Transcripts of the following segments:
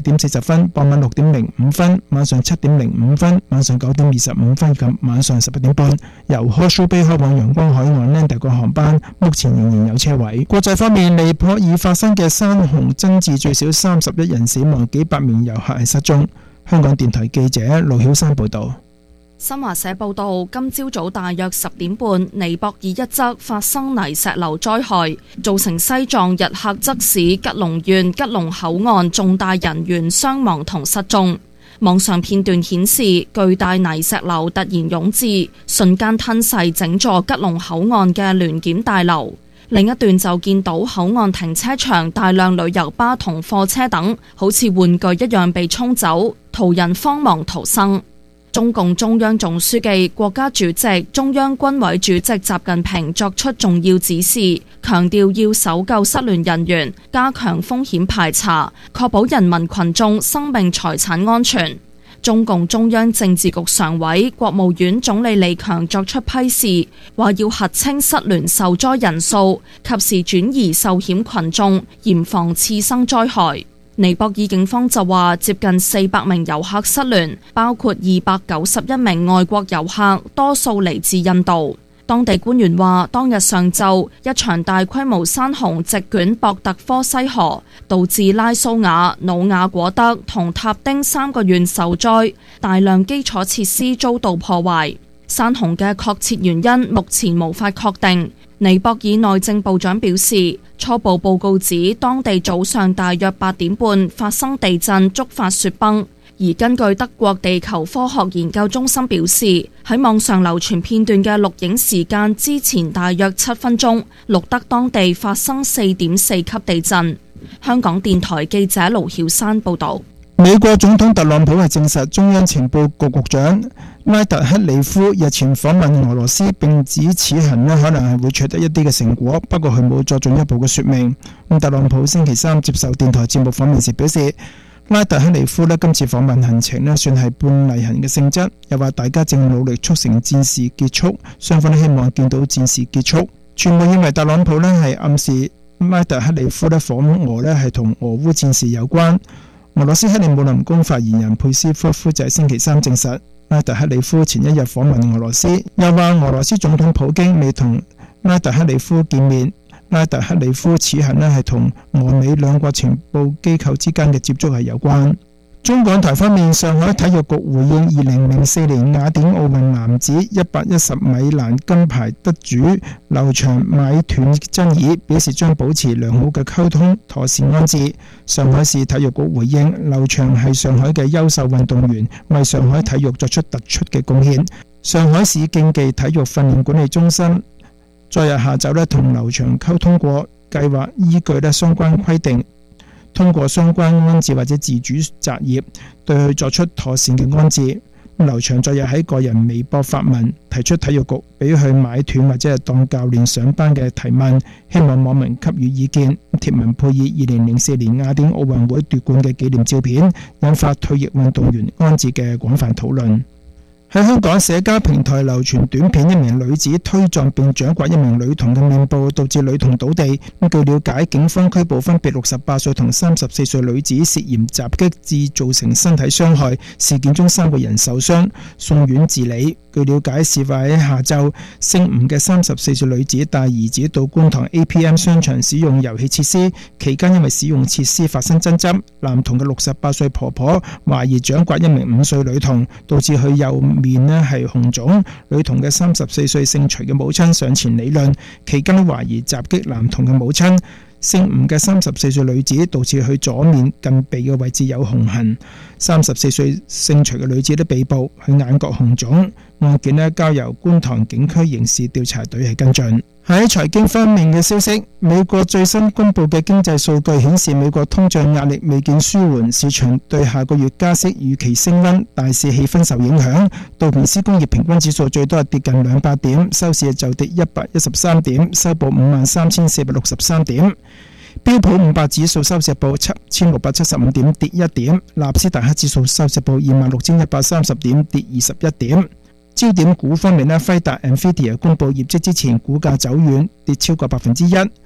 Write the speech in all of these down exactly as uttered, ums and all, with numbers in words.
點四十分、傍晚六點零五分、晚上七點零五分、晚上九點二十五分及晚上十一點半，由柯舒比開往陽光海岸呢，第個航班目前仍然有車位。國際方面，尼泊爾發生嘅山洪增至最少三十一人死亡，幾百名遊客係失蹤。香港電台記者盧曉山報道。 新華社報道，今朝早大約十點半，尼泊爾一側發生泥石流災害，造成西藏日喀則市吉隆縣吉隆口岸重大人員傷亡同失蹤。網上片段顯示，巨大泥石流突然湧至，瞬間吞噬整座吉隆口岸嘅聯檢大樓。另一段就見到口岸停車場大量旅遊巴同貨車等，好似玩具一樣被沖走，途人慌忙逃生。中共中央總書記、國家主席、中央軍委主席習近平作出重要指示，強調要搜救失聯人員，加強風險排查，確保人民群眾生命財產安全。中共中央政治局常委、國務院總理李強作出批示，話要核清失聯受災人數，及時轉移受險群眾，嚴防次生災害。尼泊爾警方就話，接近四百名遊客失聯，包括二百九十一名外國遊客，多數嚟自印度。當地官員話，當日上晝一場大規模山洪席捲博特科西河，導致拉蘇瓦、努瓦果德同塔丁三個縣受災，大量基礎設施遭到破壞。山洪嘅確切原因目前無法確定。尼泊爾內政部長表示，初步報告指當地早上大約八點半發生地震，觸發雪崩。而根據德國地球科學研究中心表示，喺網上流傳片段嘅錄影時間之前大約七分鐘，錄得當地發生四點四級地震。香港電台記者盧曉山報導。 美國總統特朗普係證實，中央情報局局長拉特克里夫日前訪問俄羅斯，並指此行呢可能係會取得一啲嘅成果，不過佢冇作進一步嘅說明。咁特朗普星期三接受電台節目訪問時表示，拉特克里夫呢今次訪問行程呢算係半例行嘅性質，又話大家正努力促成戰事結束，雙方都希望見到戰事結束。傳媒認為特朗普呢係暗示拉特克里夫呢訪俄呢係同俄烏戰事有關。俄羅斯克里姆林宮發言人佩斯科夫就喺星期三證實，拉特克里夫前一日訪問俄羅斯，又話俄羅斯總統普京未同拉特克里夫見面。拉特克里夫此行呢係同俄美兩國情報機構之間嘅接觸係有關。中港台方面，上海體育局回應二零零四年雅典奧運男子一百一十米欄金牌得主劉翔買斷爭議，表示將保持良好嘅溝通，妥善安置。上海市體育局回應，劉翔係上海嘅優秀運動員，為上海體育作出突出嘅貢獻。上海市競技體育訓練管理中心昨日下晝呢同劉翔溝通過，計劃依據呢相關規定，通過相關安置或者自主擇業，對佢作出妥善嘅安置。劉翔昨日喺個人微博發文，提出體育局俾佢買斷或者係當教練上班嘅提問，希望網民給予意見。貼文配以二零零四年雅典奧運會奪冠嘅紀念照片，引發退役運動員安置嘅廣泛討論。喺香港社交平台流傳短片，一名女子推撞並掌摑一名女童嘅面部，導致女童倒地。咁據了解，警方拘捕分別六十八歲同三十四歲女子，涉嫌襲擊致造成身體傷害。事件中三個人受傷，送院治理。據了解，事發喺下晝，姓吳嘅三十四歲女子帶兒子到觀塘 A P M 商場使用遊戲設施，期間因為使用設施發生爭執，男童嘅六十八歲婆婆懷疑掌摑一名五歲女童，導致佢右面呢係紅腫。女童嘅三十四歲姓徐嘅母親上前理論，期間懷疑襲擊男童嘅母親。姓吳嘅三十四歲女子導致佢左面近鼻嘅位置有紅痕，三十四歲姓徐嘅女子都被捕，佢眼角紅腫。案件呢交由觀塘警區刑事調查隊係跟進。喺財經方面嘅消息，美國最新公布嘅經濟數據顯示，美國通脹壓力未見舒緩，市場對下個月加息預期升溫，大市氣氛受影響。道瓊斯工業平均指數最多係跌近兩百點，收市就跌一百一十三點，收報五萬三千四百六十三點。標普五百指數收市報七千六百七十五點，跌一點。納斯達克指數收市報二萬六千一百三十點，跌二十一點。焦點股方面呢，輝達 Nvidia 公布業績之前，股價走軟，跌超過百分之一。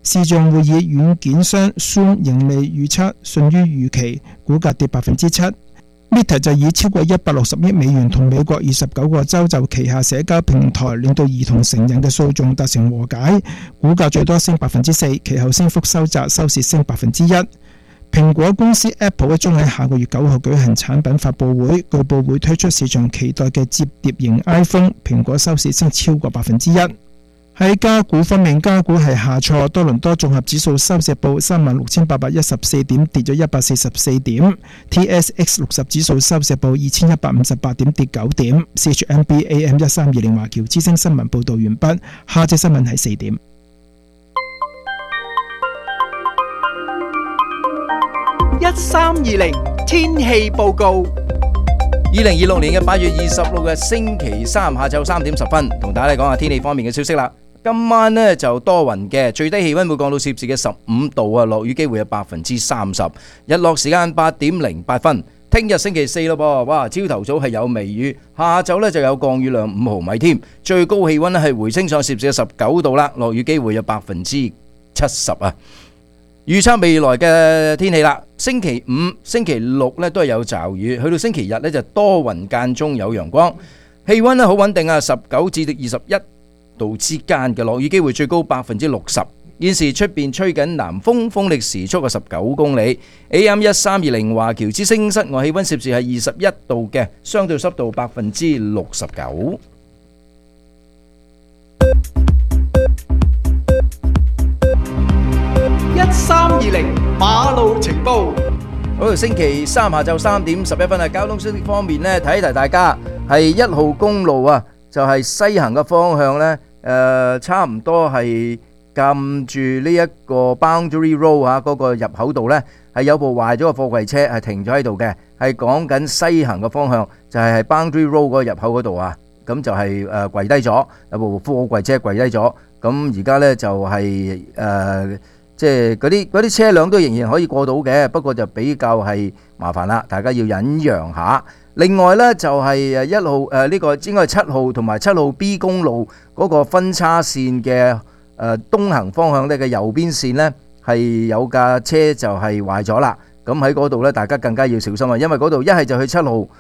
視像會議軟件商 Zoom 盈利預測遜於預期，股價跌百分之七。Meta 就以超過一百六十億美元同美國二十九個州就旗下社交平台令到兒童成癮嘅訴訟達成和解，股價最多升百分之四，其後升幅收窄，收市升百分之一。蘋果公司 Apple 將喺下個月九號舉行產品發佈會，據報會推出市場期待嘅摺疊型 iPhone， 蘋果收市升超過百分之一。喺加股方面，加股係下挫，多倫多綜合指數收市報三萬六千八百一十四點，跌咗一百四十四點。T S X 六十指數收市報二千一百五十八點，跌九點。C H M B A M 一三二零華僑之聲新聞報導完畢，下隻新聞係四點。 一三二零天氣報告。 二零二六年嘅八月二十六日星期三下晝三點十分，同大家講下天氣方面嘅消息啦。今晚呢就多雲嘅，最低氣溫會降到攝氏嘅十五度啊，落雨機會有百分之三十。日落時間八點零八分。聽日星期四咯噃，哇！朝頭早係有微雨，下晝呢就有降雨量五毫米添。最高氣溫呢係回升上攝氏嘅十九度啦，落雨機會有百分之七十啊。預測未來嘅天氣啦，星期五、星期六呢都係有驟雨，去到星期日呢就多雲間中有陽光，氣溫呢好穩定啊，十九至到二十一度之間嘅，落雨機會最高百分之六十。現時出邊吹緊南風，風力時速係十九公里。A M 一三二零華僑之聲室外氣溫攝氏係二十一度嘅，相對濕度百分之六十九。 一三二零馬路情報。 好，星期三下晝三點十一分啊，交通消息方面呢，提一提大家係一號公路啊，就係西行嘅方向呢，誒，差唔多係撳住呢一個 Boundary Road 啊，嗰個入口度呢，係有部壞咗嘅貨櫃車係停咗喺度嘅，係講緊西行嘅方向，就係喺 Boundary Road 嗰個入口嗰度啊，咁就係誒跪低咗，有部貨櫃車跪低咗，咁而家呢就係誒。即係嗰啲嗰啲車輛都仍然可以過到嘅，不過就比較係麻煩啦，大家要忍讓下。另外呢，就係誒一號誒呢個應該係七號同埋七號 B 公路嗰個分叉線嘅誒東行方向呢嘅右邊線呢，係有架車就係壞咗啦。咁喺嗰度呢，大家更加要小心啊，因為嗰度一係就去七號誒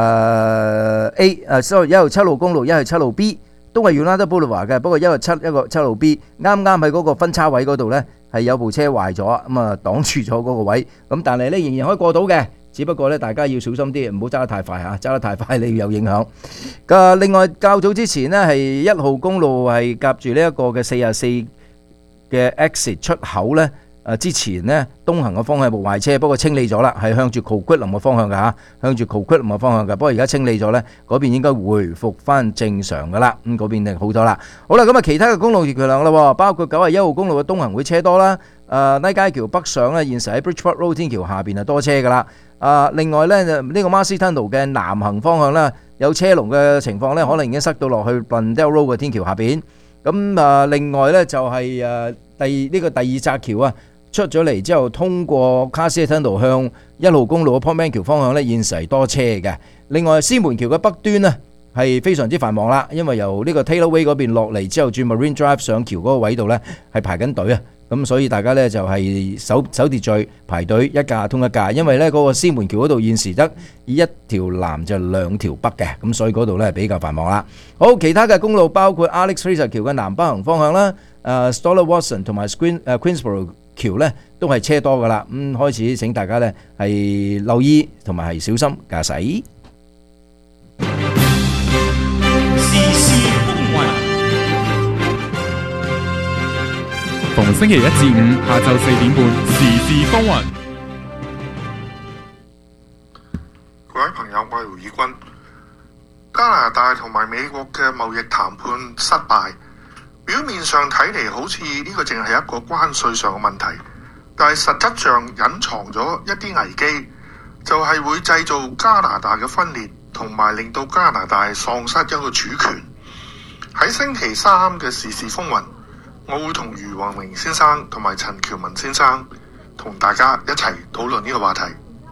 A 誒 sorry 一號七號公路，一係七號 B 都係 Yonge Boulevard 嘅，不過一個七一個七號 B 啱啱喺嗰個分叉位嗰度呢。係有部車壞咗，咁啊擋住咗嗰個位，咁但係咧仍然可以過到嘅，只不過咧大家要小心啲，唔好揸得太快嚇，揸得太快你要有影響。嘅另外較早之前呢，係一號公路係夾住呢一個嘅四十四嘅 exit 出口咧，誒之前呢，東行嘅方向部壞車，不過清理咗啦，係向住 Coquitlam 嘅方向㗎嚇，向住 Coquitlam 嘅方向㗎。不過而家清理咗呢，嗰邊應該回復翻正常㗎啦。咁嗰邊就好咗啦。好啦，咁啊其他嘅公路熱橋量啦，包括九十一號公路嘅東行會車多啦。誒拉街橋北上呢，現時喺 Bridgeport Road 天橋下邊係多車㗎啦。啊，另外呢，呢、呢個 Marcy Tunnel 嘅南行方向呢，有車龍嘅情況呢，可能已經塞到落去 Blundell Road 嘅天橋下邊。咁啊，另外呢，就係誒第呢、呢個第二紮橋啊。出咗嚟之後，通過 Cassia Tunnel 向一號公路嘅 Port Manor 橋方向呢，現時係多車嘅。另外，獅門橋嘅北端呢係非常之繁忙啦，因為由呢個 Taylor Way 嗰邊落嚟之後，轉 Marine Drive 上橋嗰個位度呢係排緊隊啊。咁所以大家呢就係守守秩序排隊，一架通一架。因為呢嗰個獅門橋嗰度現時得一條南就兩條北嘅，咁所以嗰度呢係比較繁忙啦。好，其他嘅公路包括 Alex Fraser 橋嘅南北行方向啦，誒 Stoller Watson 同埋 Queen 誒 Queensborough橋呢都係車多噶啦，咁、嗯、開始請大家呢係留意同埋係小心駕駛。 時事風雲，逢星期一至五下晝四點半，時事風雲。 各位朋友，我係胡以軍。加拿大同埋美國嘅貿易談判失敗。表面上睇嚟好似呢個淨係一個關稅上嘅問題，但係實質上隱藏咗一啲危機，就係、是、會製造加拿大嘅分裂，同埋令到加拿大喪失一個主權。喺星期三嘅時事風雲，我會同余宏明先生同埋陳喬文先生同大家一齊討論呢個話題。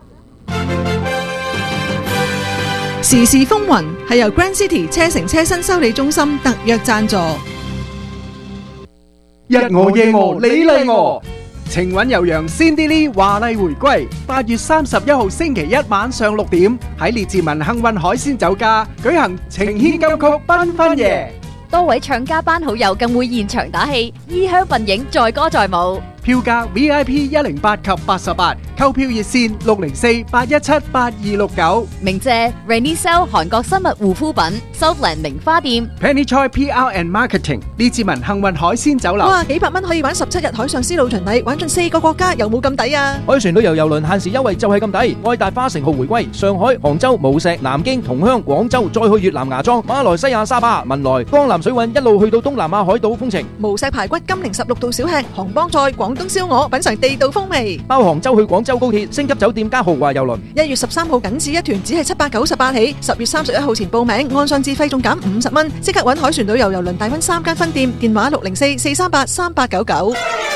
時事風雲係由 Grand City 車城車身修理中心特約贊助。 日我夜我你嚟我。情韻悠揚 Cindy Lee 華麗回歸，八月三十一號星期一晚上六點喺列治文幸運海鮮酒家舉行情牽金曲繽紛夜。 多位唱家班好友更會現場打氣，衣香鬢影，載歌載舞。 票價 V I P 一零八及八十八，購票熱線六零四八一七八二六九。 鳴謝 Rainy Cell 韓國生物護膚品 Southland 名花店 Penny Choi P R and Marketing 列治文幸運海鮮酒樓。 哇，幾百蚊可以玩十七日海上絲路巡禮，玩盡四個國家，有冇咁抵啊？ 海船旅遊郵輪限時優惠就係咁抵，愛達花城號回歸，上海、杭州、無錫、南京、同鄉、廣州，再去越南芽莊、馬來西亞沙巴、文萊、江南水韻，一路去到東南亞海島風情。 無錫排骨、金陵十六道小吃、杭幫菜、廣東燒鵝，品嘗地道風味。 包杭州去廣州高鐵，星級酒店加豪華郵輪。 一月十三號僅止一團，只係七百九十八起。十月三十一號前報名，按上自費仲減五十蚊。即刻揾海船旅遊郵輪大溫三間分店，電話六零四四三八三八九九。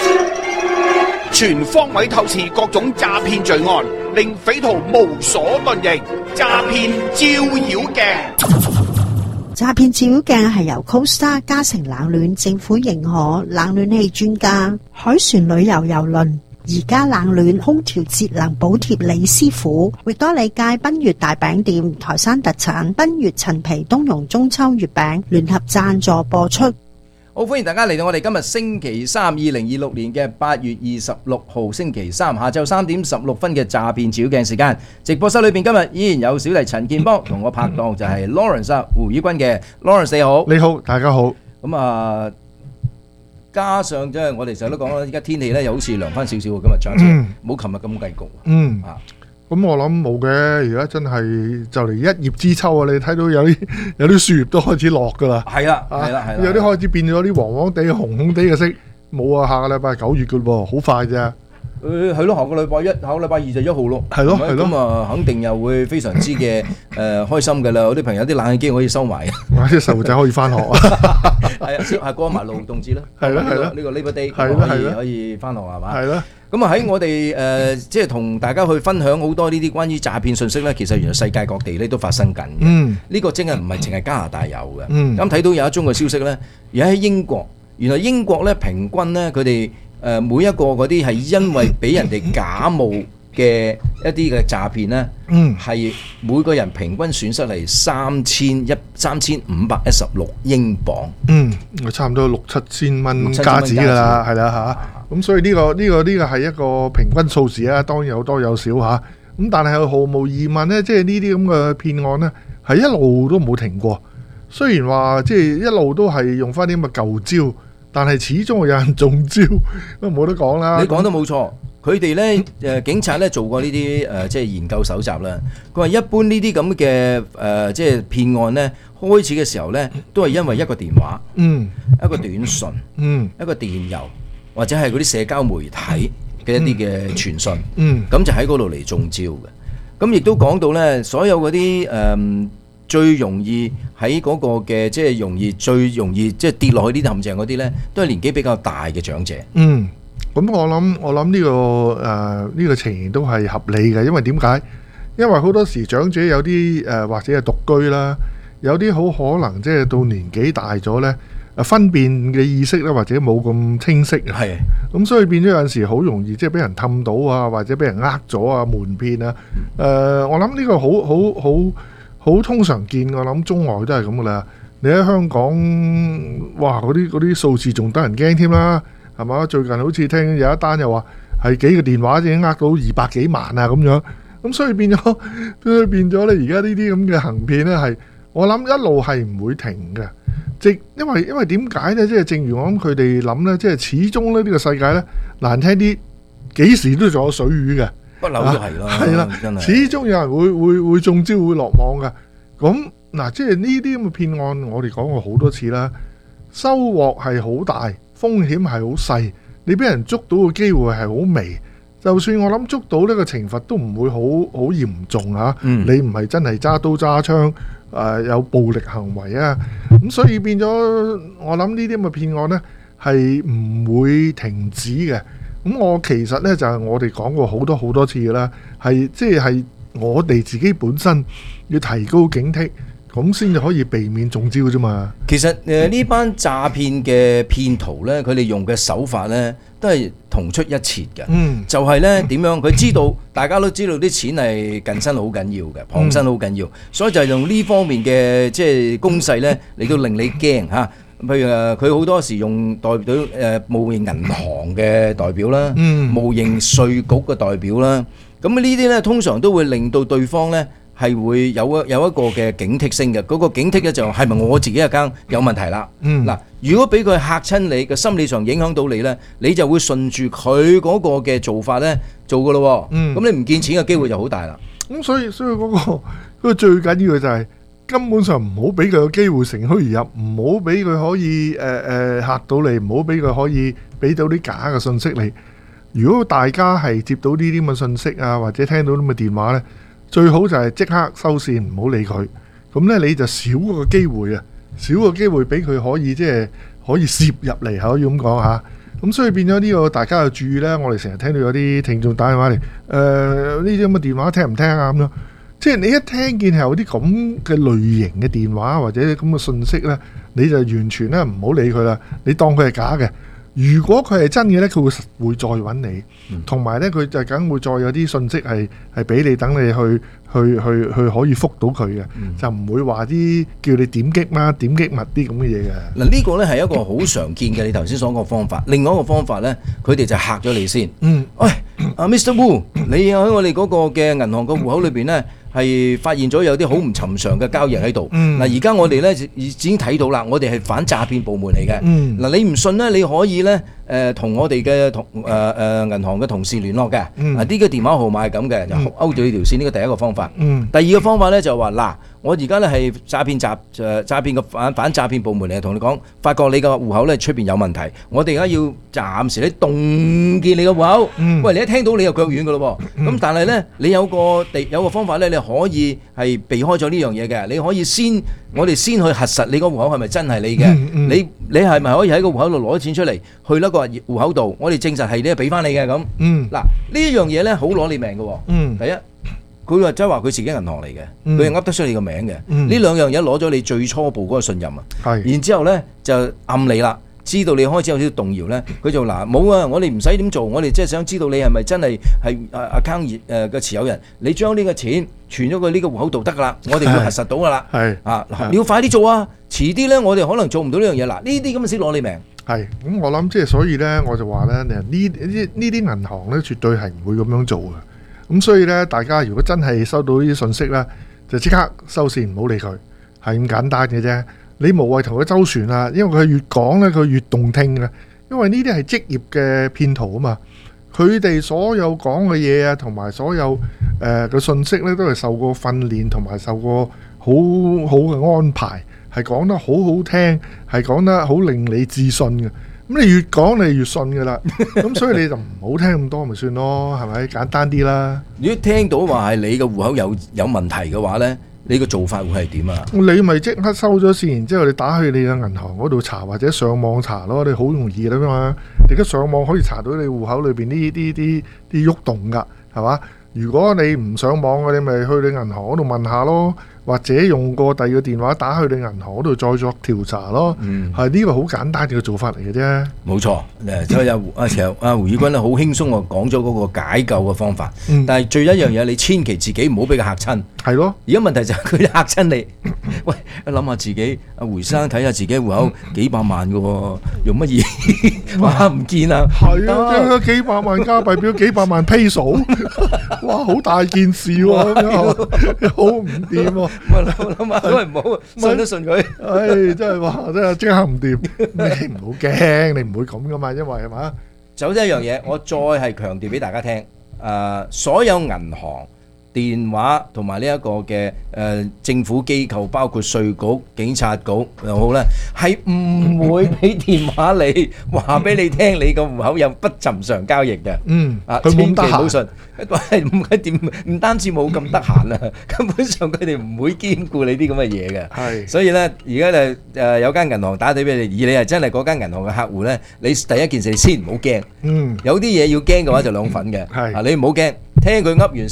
全方位透視各種詐騙罪案，令匪徒無所遁形。詐騙照妖鏡。 詐騙照妖鏡係由 Costa 嘉誠冷暖政府認可冷暖氣專家海船旅遊郵輪而家冷暖空調節能補貼李師傅，域多利街賓悅大餅店台山特產賓悅陳皮冬蓉中秋月餅聯合贊助播出。 好，歡迎大家嚟到我哋今日星期三，二零二六年嘅八月二十六號星期三下晝三點十六分嘅詐騙照妖鏡時間。直播室裏邊今日依然有小弟陳建邦同我拍檔就係 Lawrence 胡宇君嘅 Lawrence， 你好。 你好，大家好。 咁啊，加上即係我哋成日都講啦，依家天氣咧又好似涼翻少少，今日揸車冇琴日咁計焗。 嗯啊。 咁我諗冇嘅，而家真係就嚟一葉知秋啊！你睇到有啲有啲樹葉都開始落噶啦， 係啦，係啦，係啦， 有啲開始變咗啲黃黃地、紅紅地嘅色，冇啊！下個禮拜九月噶咯，好快啫。 誒係咯，下個禮拜一，下個禮拜二就一號咯。 係咯，係咯。 咁啊，肯定又會非常之嘅誒開心噶啦！我啲朋友啲冷氣機可以收埋， 啲細路仔可以翻學。 係啊，係過埋勞動節啦。係咯，係咯。呢個 Labor Day 可以可以翻學係嘛？ 係咯。 咁啊喺我哋誒即係同大家去分享好多呢啲關於詐騙信息咧，其實原來世界各地咧都發生緊嘅。嗯，呢個真係唔係淨係加拿大有嘅。嗯，咁睇到有一宗嘅消息咧，而家喺英國，原來英國咧平均咧佢哋誒每一個嗰啲係因為俾人哋假冒嘅一啲嘅詐騙咧，嗯，係每個人平均損失係三千一三千五百一十六英鎊。嗯， 差唔多六七千蚊加紙㗎啦，係啦嚇。咁所以呢個呢個呢個係一個平均數字啊，當然有多有少嚇。咁但係毫無疑問咧，即係呢啲咁嘅騙案咧，係一路都冇停過。雖然話即係一路都係用翻啲咁嘅舊招，但係始終有人中招，都冇得講啦。 你講得冇錯，佢哋咧誒警察咧做過呢啲誒即係研究搜集啦。佢話一般呢啲咁嘅誒即係騙案咧，開始嘅時候咧，都係因為一個電話，嗯，一個短信，嗯，一個電郵。或者係嗰啲社交媒體嘅一啲嘅傳訊，咁、嗯嗯、就喺嗰度嚟中招嘅。咁亦都講到呢，所有嗰啲誒最容易喺嗰個嘅即係容易最容易即係跌落去呢啲陷阱嗰啲呢，都係年紀比較大嘅長者。 嗯，咁我諗我諗呢、這個誒呢、呃這個情形都係合理嘅，因為點解？因為好多時長者有啲誒、呃、或者係獨居啦，有啲好可能即係到年紀大咗呢。分辨嘅意識咧，或者冇咁清晰，係咁，所以變咗有陣時好容易即係俾人氹到啊，或者俾人呃咗啊、瞞騙啊。誒、呃，我諗呢個好好好好通常見，我諗中外都係咁噶啦。你喺香港，哇，嗰啲嗰啲數字仲得人驚添啦，係嘛？最近好似聽有一單又話係幾個電話已經呃到二百幾萬啊咁樣，咁所以變咗，所以變咗咧，而家呢啲咁嘅行騙咧係，我諗一路係唔會停嘅。即因為因為點解呢？即係正如我諗佢哋諗呢，即係始終咧呢個世界呢，難聽啲，幾時都仲有水魚嘅， 不嬲都係咯， 係啦，始終有人會會會中招會落網嘅。咁嗱，即係呢啲咁嘅騙案，我哋講過好多次啦，收穫係好大，風險係好細，你俾人捉到嘅機會係好微。就算我諗捉到呢個懲罰都唔會好好嚴重嚇，嗯、你唔係真係揸刀揸槍。誒、呃、有暴力行為啊，咁所以變咗我諗呢啲咁嘅騙案呢係唔會停止嘅。咁我其實呢，就係、是、我哋講過好多好多次嘅啦，係即係我哋自己本身要提高警惕， 咁先至可以避免中招啫嘛。 其實誒呢班詐騙嘅騙徒呢，佢哋用嘅手法呢，都係同出一轍嘅。嗯，就係呢點樣？佢知道大家都知道啲錢係近身好緊要嘅，傍身好緊要，所以就係用呢方面嘅即係攻勢呢嚟到令你驚嚇。譬如誒，佢好多時用代表誒冒認銀行嘅代表啦，冒認稅局嘅代表啦。咁呢啲呢，通常都會令到對方呢係會有一有一個嘅警惕性嘅。嗰、那個警惕咧就係咪我自己嘅間有問題啦？嗱、嗯，如果俾佢嚇親你嘅心理上影響到你呢，你就會順住佢嗰個嘅做法呢做噶咯。咁、嗯、你唔見錢嘅機會就好大啦。咁、 嗯、所以所以嗰、那個嗰、那個最緊要嘅就係、是。根本上唔好俾佢有機會乘虛而入，唔好俾佢可以誒誒、呃、嚇到你，唔好俾佢可以俾到啲假嘅信息你。如果大家係接到呢啲咁嘅信息啊，或者聽到咁嘅電話呢，最好就係即刻收線，唔好理佢。咁呢，你就少個機會啊，少個機會俾佢可以即係可以攝入嚟，可以咁講嚇。咁所以變咗呢個大家要注意呢。我哋成日聽到有啲聽眾打電話嚟，誒呢啲咁嘅電話聽唔聽啊咁樣。即係你一聽見係有啲咁嘅類型嘅電話或者咁嘅信息呢，你就完全咧唔好理佢啦，你當佢係假嘅。如果佢係真嘅呢，佢會會再揾你，同埋呢，佢就梗會再有啲信息係係俾你，等你去去去去可以覆到佢嘅，嗯、就唔會話啲叫你點擊嘛，點擊密啲咁嘅嘢嘅。 嗱，呢個呢係一個好常見嘅你頭先所講嘅方法。另外一個方法呢，佢哋就嚇咗你先。嗯，喂，阿 Mister Wu， 你喺我哋嗰個嘅銀行個戶口裏邊呢，係發現咗有啲好唔尋常嘅交易喺度。嗱，而家我哋咧已經睇到啦，我哋係反詐騙部門嚟嘅。嗱、嗯，你唔信咧，你可以咧誒同我哋嘅同誒誒銀行嘅同事聯絡嘅。嗯、啊，呢、這個電話號碼係咁嘅，就勾住呢條線。呢個第一個方法。嗯、第二個方法咧就話嗱，我而家咧係詐騙集誒詐騙嘅反反詐騙部門嚟，同你講，發覺你個戶口咧出邊有問題，我哋而家要暫時咧凍結你個戶口。嗯、喂，你一聽到你又腳軟噶咯喎。咁、嗯、但係咧，你有個地有個方法咧，你可以係避開咗呢樣嘢嘅。你可以先，我哋先去核實你個戶口係咪真係你嘅、嗯嗯。你你係咪可以喺個戶口度攞錢出嚟，去一個戶口度，我哋證實係你俾翻你嘅咁。嗱、嗯，呢一樣嘢咧好攞你命嘅。嗯、第一，佢話即係話佢自己銀行嚟嘅，佢又噏得出你個名嘅。呢、嗯、兩樣嘢攞咗你最初步嗰個信任啊。然之後咧就暗你啦。知道你開始有少少動搖咧，佢就嗱冇啊！我哋唔使點做，我哋即係想知道你係咪真係係 account 誒嘅持有人，你將呢個錢存咗佢呢個戶口度得噶啦，我哋會核實到噶啦。係啊，你要快啲做啊！遲啲咧，我哋可能做唔到呢樣嘢啦。呢啲咁嘅先攞你命。係咁，我諗即係所以咧，我就話咧，呢呢呢啲銀行咧，絕對係唔會咁樣做嘅。咁所以咧，大家如果真係收到呢啲信息咧，就即刻收線，唔好理佢，係咁簡單嘅啫。你無謂同佢周旋啦，因為佢越講咧，佢越動聽嘅。因為呢啲係職業嘅騙徒啊嘛，佢哋所有講嘅嘢啊，同埋所有誒嘅信息咧，都係受過訓練，同埋受過好好嘅安排，係講得好好聽，係講得好令你自信嘅。咁你越講你越信噶啦，咁所以你就唔好聽咁多咪算咯，係咪？簡單啲啦。如果聽到話係你嘅戶口有有問題嘅話咧，你個做法會係點啊？你咪即刻收咗線，然之後你打去你嘅銀行嗰度查，或者上網查咯，你好容易啦嘛。你而家上網可以查到你戶口裏邊呢啲啲啲喐動噶，係嘛？如果你唔上網嘅，你咪去你銀行嗰度問下咯，或者用個第二個電話打去你銀行嗰度再作調查咯。嗯，係呢個好簡單嘅做法嚟嘅啫。冇錯，誒，所以阿阿其實阿胡宇君咧好輕鬆啊，講咗嗰個解救嘅方法。嗯，但係最一樣嘢，你千祈自己唔好俾佢嚇親。係咯。而家問題就係佢嚇親你。喂，諗下自己，阿胡生睇下自己戶口幾百萬嘅喎，用乜嘢？哇，唔見啊！係啊，幾百萬加幣變咗幾百萬 peso。哇，好大件事喎、啊，咁樣好唔掂喎。我諗下都係唔好信都信佢。唉、哎，真係哇，真係即刻唔掂。你唔好驚，你唔會咁噶嘛，因為係嘛。就一樣嘢，我再係強調俾大家聽。誒、呃，所有銀行、電話同埋呢一個嘅誒、呃、政府機構，包括稅局、警察局又好咧，係唔會俾電話你話俾你聽，你個戶口有不尋常交易嘅。嗯，啊，千祈唔好信。係唔係點？唔單止冇咁得閒啊，根本上佢哋唔會兼顧你啲咁嘅嘢嘅。係，所以咧，而家就誒有間銀行打電俾你，而你係真係嗰間銀行嘅客戶咧，你第一件事先唔好驚。嗯，有啲嘢要驚嘅話就兩份嘅。係，啊，你唔好驚，聽佢噏完先。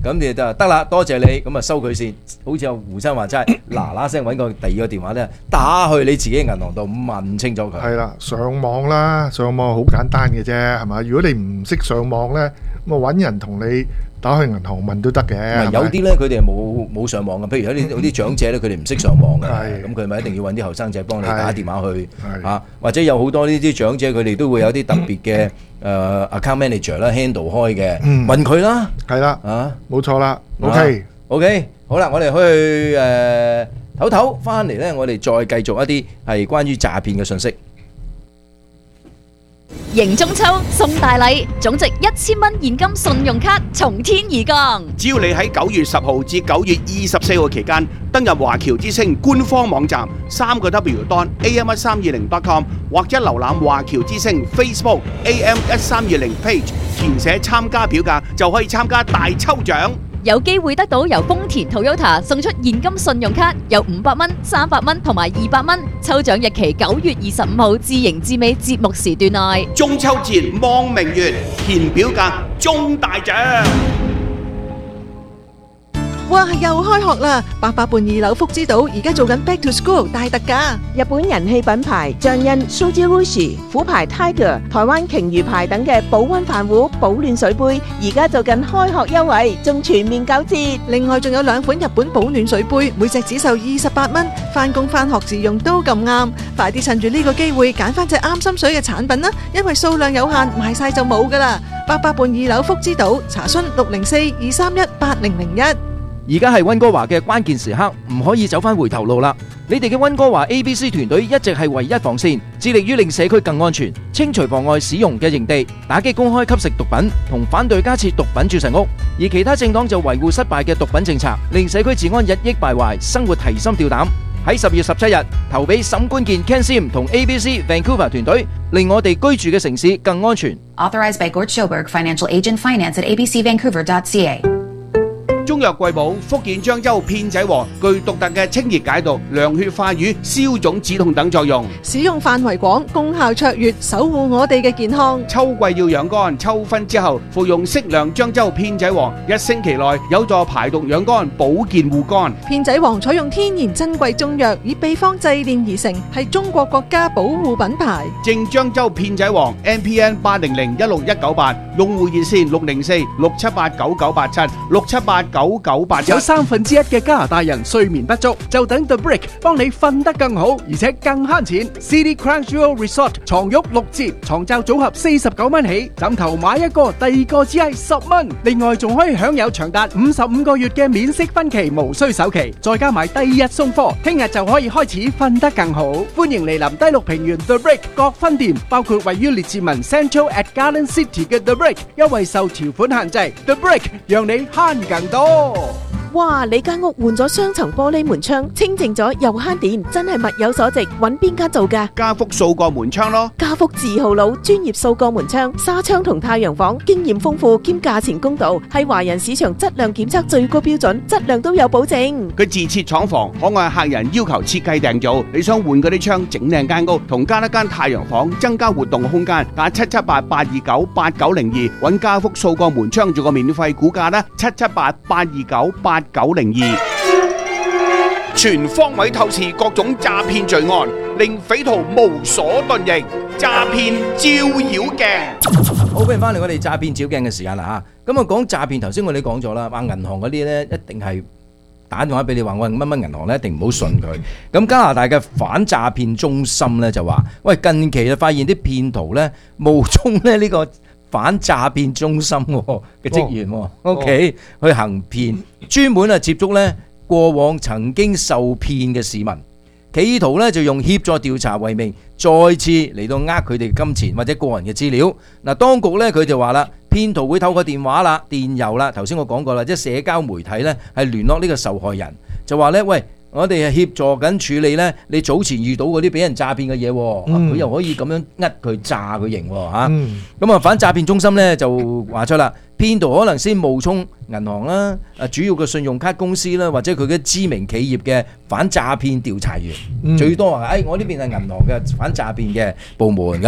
咁你就得啦，多謝你，咁啊收佢線。好似阿胡生話齋，嗱嗱聲揾個第二個電話咧，打去你自己嘅銀行度問清楚佢。 係啦，上網啦，上網好簡單嘅啫，係嘛？如果你唔識上網咧，咁啊揾人同你打去銀行問都得嘅。 唔係有啲咧，佢哋係冇冇上網嘅，譬如有啲有啲長者咧，佢哋唔識上網嘅，咁佢咪一定要揾啲後生仔幫你打電話去嚇，或者有好多呢啲長者佢哋都會有啲特別嘅誒 account manager 啦 handle 開嘅，問佢啦， 係啦， 啊冇錯啦 ，OK OK，好啦，我哋去誒唞唞，翻嚟咧，我哋再繼續一啲係關於詐騙嘅信息。 迎中秋送大禮，總值一千蚊現金信用卡從天而降。 只要你喺九月十號至九月二十四號期間登入華僑之星官方網站三個 W dot A M 一三二零 dot com 或者瀏覽華僑之星 Facebook A M 一三二零 page， 填寫參加表格就可以參加大抽獎。 有機會得到由豐田 Toyota 送出現金信用卡，有五百蚊、三百蚊同埋二百蚊。抽獎日期九月二十五號至迎至尾節目時段內。 中秋節望明月，填表格中大獎。 哇！又開學啦！八佰伴二樓福之島而家做緊 Back to School 大特價， 日本人氣品牌醬恩、Suji Rushi、虎牌 Tiger、台灣鯨魚牌等嘅保溫飯壺、保暖水杯，而家做緊開學優惠，仲全面九折。 另外仲有兩款日本保暖水杯，每隻只售二十八蚊，返工返學自用都咁啱。快啲趁住呢個機會揀翻隻啱心水嘅產品啦，因為數量有限，賣晒就冇噶啦。八佰伴二樓福之島，查詢六零四二三一八零零一。 而家係溫哥華嘅關鍵時刻，唔可以走返回頭路啦！你哋嘅溫哥華 A B C 團隊一直係唯一防線，致力於令社區更安全，清除妨礙使用嘅營地，打擊公開吸食毒品，同反對加設毒品注射屋。而其他政黨就維護失敗嘅毒品政策，令社區治安日益敗壞，生活提心吊膽。喺十月十七日投俾沈冠健 Ken Sim 同 A B C Vancouver 團隊，令我哋居住嘅城市更安全。 Authorized by Gord Schoberg, Financial Agent Finance at A B C Vancouver dot C A。 中藥貴寶福建漳州片仔癀具獨特嘅清熱解毒、涼血化瘀、消腫止痛等作用， 使用範圍廣，功效卓越，守護我哋嘅健康。 秋季要養肝，秋分之後服用適量漳州片仔癀，一星期內有助排毒養肝、保健護肝。 片仔癀採用天然珍貴中藥，以秘方製煉而成，係中國國家保護品牌。 正漳州片仔癀 M P N 八零零一六一九八，用戶熱線六零四六七八九九八七六七八九九八七。 有三分之一嘅加拿大人睡眠不足，就等 The Brick 幫你瞓得更好，而且更慳錢。City Crown Jewel Resort 床褥六折，床罩組合四十九蚊起，枕頭買一個，第二個只係十蚊。另外仲可以享有長達五十五個月嘅免息分期，無需首期，再加埋第二日送貨，聽日就可以開始瞓得更好。歡迎嚟臨低綠平原 The Brick 各分店，包括位於列治文 Central at Garden City 嘅 The Brick， 優惠受條款限制。The Brick 讓你慳更多。 哇！你間屋換咗雙層玻璃門窗，清淨咗又慳電，真係物有所值。揾邊間做㗎？ 家福數個門窗咯。 家福字號佬，專業數個門窗、紗窗同太陽房，經驗豐富兼價錢公道，係華人市場質量檢測最高標準，質量都有保證。 佢自設廠房，可按客人要求設計訂造。你想換嗰啲窗，整靚間屋，同加一間太陽房，增加活動空間，打七七八八二九八九零二，揾家福數個門窗做個免費估價啦，七七八八二九八九零二。全方位透視各種詐騙罪案，令匪徒無所遁形。詐騙照妖鏡。 好，歡迎翻嚟我哋詐騙照鏡嘅時間啦嚇。咁啊講詐騙，頭先我哋講咗啦，話銀行嗰啲咧一定係打電話俾你話我係乜乜銀行咧，一定唔好信佢。咁加拿大嘅反詐騙中心咧就話，喂，近期就發現啲騙徒咧冒充咧呢個反詐騙中心嘅職員，OK 去行騙，專門啊接觸咧過往曾經受騙嘅市民，企圖咧就用協助調查為名，再次嚟到呃佢哋金錢或者個人嘅資料。嗱，當局咧佢就話啦，騙徒會透過電話啦、電郵啦，頭先我講過啦，即係社交媒體咧係聯絡呢個受害人，就話咧，喂，我哋係協助緊處理咧你早前遇到嗰啲俾人詐騙嘅嘢，佢、嗯、又可以咁樣呃佢詐佢型喎嚇。咁啊反詐騙中心咧就話出啦，騙徒可能先冒充銀行啦、啊主要嘅信用卡公司啦，或者佢嘅知名企業嘅反詐騙調查員，嗯、最多話誒、哎、我呢邊係銀行嘅反詐騙嘅部門咁，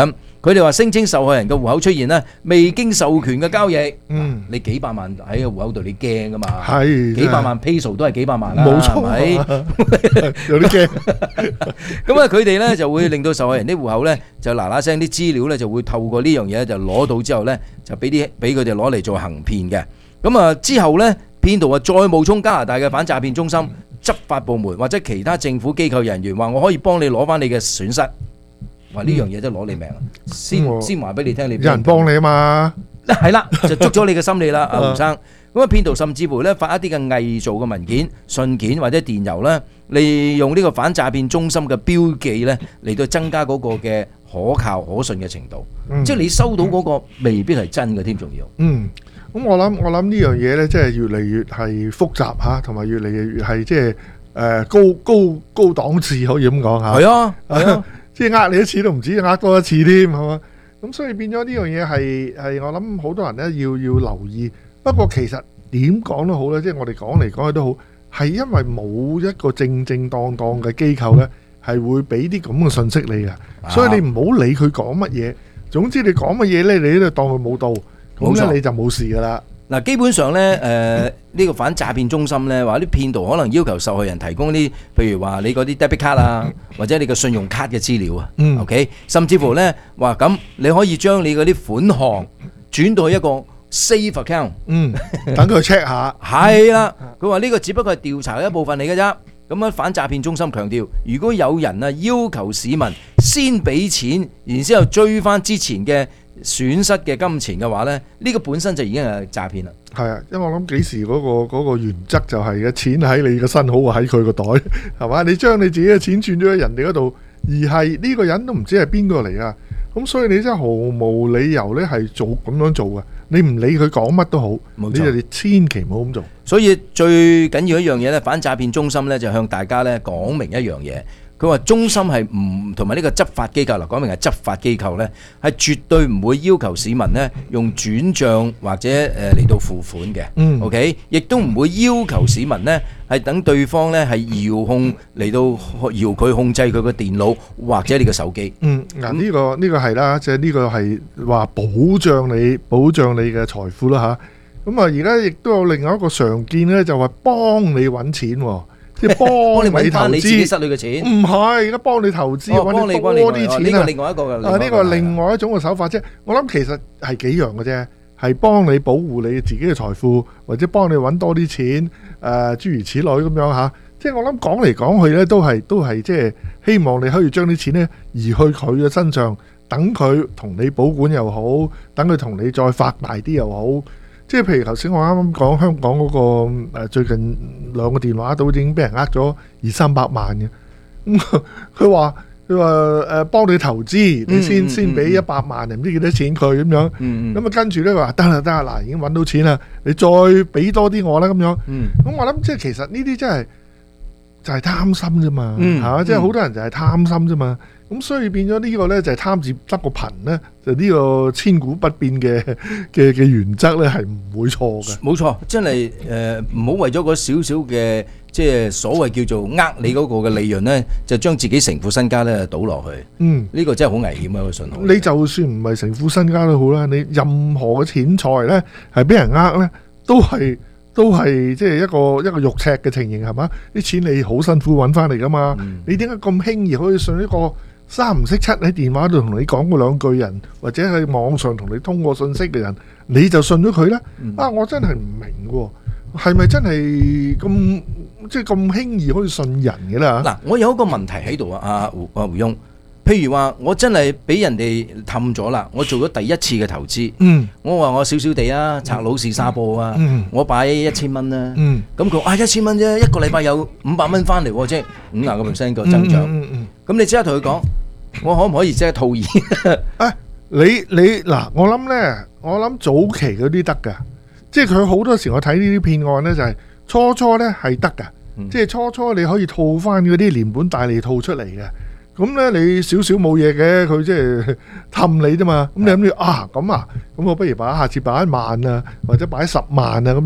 佢哋話聲稱受害人嘅戶口出現咧未經授權嘅交易， 嗯， 你幾百萬喺個戶口度，你驚噶嘛？ 係幾百萬 peso 都係幾百萬啦， 冇錯， 係咪？ 有啲驚。 咁啊，佢哋咧就會令到受害人啲戶口咧就嗱嗱聲啲資料咧就會透過呢樣嘢就攞到之後咧就俾啲俾佢哋攞嚟做行騙嘅。咁啊之後咧，騙徒啊再冒充加拿大嘅反詐騙中心執法部門或者其他政府機構人員，話我可以幫你攞翻你嘅損失。話呢樣嘢真係攞你命啊！先先話俾你聽，你有人幫你啊嘛， 係啦，就捉咗你嘅心理啦，阿胡生。咁啊，騙徒甚至乎咧發一啲嘅偽造嘅文件、信件或者電郵咧，利用呢個反詐騙中心嘅標記咧嚟到增加嗰個嘅可靠可信嘅程度。 嗯、 即係你收到嗰個未必係真嘅添，仲要。 嗯，咁我諗我諗呢樣嘢咧，即係越嚟越係複雜嚇，同埋越嚟越係即係誒高高高檔次，可以咁講嚇。 係啊，係啊。 即係呃你一次都唔止，呃多一次添，係嘛？咁所以變咗呢樣嘢係係我諗好多人咧要要留意。不過其實點講都好咧，即係我哋講嚟講去都好，係因為冇一個正正當當嘅機構咧，係會俾啲咁嘅信息你嘅。所以你唔好理佢講乜嘢，總之你講乜嘢咧，你都當佢冇到，咁咧你就冇事噶啦。 嗱，基本上咧，誒呢個反詐騙中心咧，話啲騙徒可能要求受害人提供啲，譬如話你嗰啲 debit 卡啊，或者你個信用卡嘅資料啊，OK，甚至乎咧話咁，你可以將你嗰啲款項轉到一個 safe account， 嗯，等佢 check 下。 係啦，佢話呢個只不過係調查嘅一部分嚟嘅啫。咁啊，反詐騙中心強調，如果有人啊要求市民先俾錢，然之後追翻之前嘅損失嘅金錢嘅話咧，呢個本身就已經係詐騙啦。係啊，因為我諗幾時嗰個嗰個原則就係嘅錢喺你嘅身好過喺佢個袋，係嘛？你將你自己嘅錢轉咗喺人哋嗰度，而係呢個人都唔知係邊個嚟啊！咁所以你真係毫無理由咧係做咁樣做嘅。你唔理佢講乜都好，你就千祈唔好咁做。 所以最緊要一樣嘢咧，反詐騙中心咧就向大家咧講明一樣嘢。佢話中心係唔同埋呢個執法機構啦，講明係執法機構咧，係絕對唔會要求市民咧用轉帳或者誒嚟到付款嘅。嗯 ，OK， 亦都唔會要求市民咧係等對方咧係遙控嚟到遙佢控制佢個電腦或者你個手機。嗯， 嗱呢個呢個係啦，即係呢個係話保障你保障你嘅財富啦嚇。咁啊，而家亦都有另外一個常見咧，就話幫你揾錢喎。即係幫你投資， 你自己失去嘅錢， 唔係而家幫你投資，揾你多啲錢啊！ 呢個另外一個嘅， 啊呢個係另外一種嘅手法啫。我諗其實係幾樣嘅啫，係幫你保護你自己嘅財富，或者幫你揾多啲錢，誒諸如此類咁樣嚇。即係我諗講嚟講去咧，都係都係即係希望你可以將啲錢咧移去佢嘅身上，等佢同你保管又好，等佢同你再發大啲又好。即係譬如頭先我啱啱講香港嗰個誒最近兩個電話都已經俾人呃咗二三百萬嘅，咁佢話佢話誒幫你投資，你先先俾一百萬，唔知幾多錢佢咁樣，咁啊跟住咧話得啦得啦，嗱已經揾到錢啦，你再俾多啲我啦咁樣，咁我諗即係其實呢啲真係就係貪心啫嘛，嚇，即係好多人就係貪心啫嘛。咁所以變咗呢個咧就係貪字得個貧咧，就呢個千古不變嘅嘅嘅原則咧係唔會錯嘅。 冇錯，真係誒唔好為咗嗰少少嘅即係所謂叫做呃你嗰個嘅利潤咧，就將自己成副身家咧倒落去。嗯，呢個真係好危險嘅一個信號。 你就算唔係成副身家都好啦，你任何嘅錢財咧係俾人呃咧，都係都係即係一個一個肉赤嘅情形係嘛？啲錢你好辛苦揾翻嚟噶嘛，嗯、你點解咁輕易可以信一個三唔識七喺電話度同你講過兩句人，或者喺網上同你通過信息嘅人，你就信咗佢呢？嗯、啊，我真係唔明喎，係咪真係咁即係咁輕易可以信人嘅啦？ 嗱，我有一個問題喺度啊，阿胡阿胡翁，譬如話我真係俾人哋氹咗啦，我做咗第一次嘅投資，嗯、我話我少少地啊，拆佬是沙波啊，嗯、我擺一千蚊啦，咁佢啊一千蚊啫，一個禮拜有五百蚊翻嚟喎，即係五廿個 percent 個增長，咁、嗯嗯嗯嗯、你即刻同佢講，我可唔可以即刻套現？ 啊，你你嗱，我諗咧，我諗早期嗰啲得㗎，即係佢好多時我睇呢啲騙案咧，就係、是、初初咧係得㗎，嗯、即係初初你可以套翻嗰啲連本帶利套出嚟嘅。咁咧你少少冇嘢嘅，佢即係氹你啫嘛。咁你諗住啊咁啊，咁我不如擺下次擺一萬啊，或者擺十萬啊咁樣。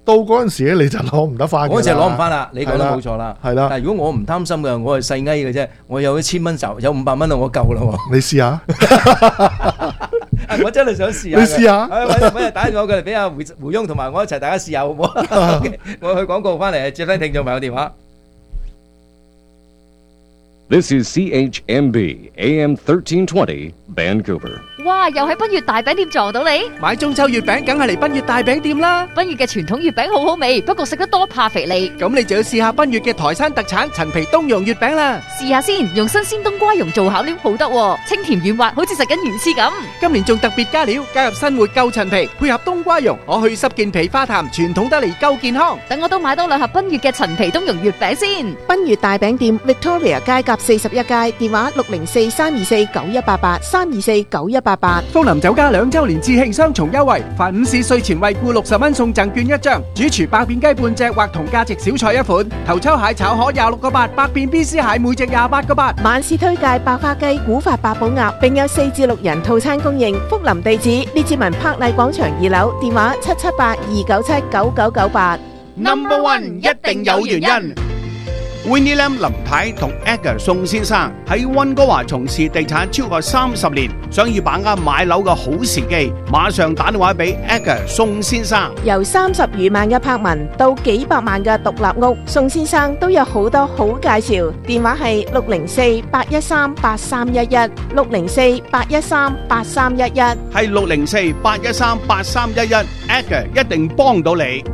到嗰陣時咧你就攞唔得翻。 嗰陣時攞唔翻啦，你講得冇錯啦。 係啦， 但係如果我唔貪心嘅，我係細翳嘅啫，我有一千蚊就有五百蚊啦，我夠啦喎。 你試下。 我真係想試下。 你試下。 揾揾日打電話過嚟俾阿胡胡翁同埋我一齊大家試下好唔好？我去廣告翻嚟接聽聽眾朋友電話。 This is C H M B A M thirteen twenty Vancouver。 哇！又喺賓悅大餅店撞到你， 買中秋月餅梗係嚟賓悅大餅店啦！ 賓悅嘅傳統月餅好好味，不過食得多怕肥膩。 咁你就要試下賓悅嘅台山特產陳皮冬蓉月餅啦！ 試下先，用新鮮冬瓜蓉做餡料好得喎，清甜軟滑，好似食緊魚翅咁。 今年仲特別加料，加入新活夠陳皮，配合冬瓜蓉，可去濕健脾化痰，傳統得嚟夠健康。 等我都買多兩盒賓悅嘅陳皮冬蓉月餅先。 賓悅大餅店 Victoria 街甲四十一街，電話六零四三二四九一八八三二四九一八八。 豐林酒家兩周年致慶雙重優惠，凡午市稅前惠顧六十蚊送贈券一張，主廚百變雞半隻或同價值小菜一款，頭抽蟹炒河廿六個八，百變 B C 蟹每隻廿八個八。 晚市推介百花雞、古法八寶鴨，並有四至六人套餐供應。福林地址列治文柏麗廣場二樓，電話七七八二九七九九九八。 Number One 一定有原因。Winnie Lam 林太同 Edgar 宋先生喺溫哥華從事地產超過三十年，想要把握買樓嘅好時機，馬上打電話俾 Edgar 宋先生。 由三十餘萬嘅柏文到幾百萬嘅獨立屋，宋先生都有好多好介紹。電話係六零四八一三八三一一，六零四八一三八三一一， 係六零四八一三八三一一 ，Edgar 一定幫到你。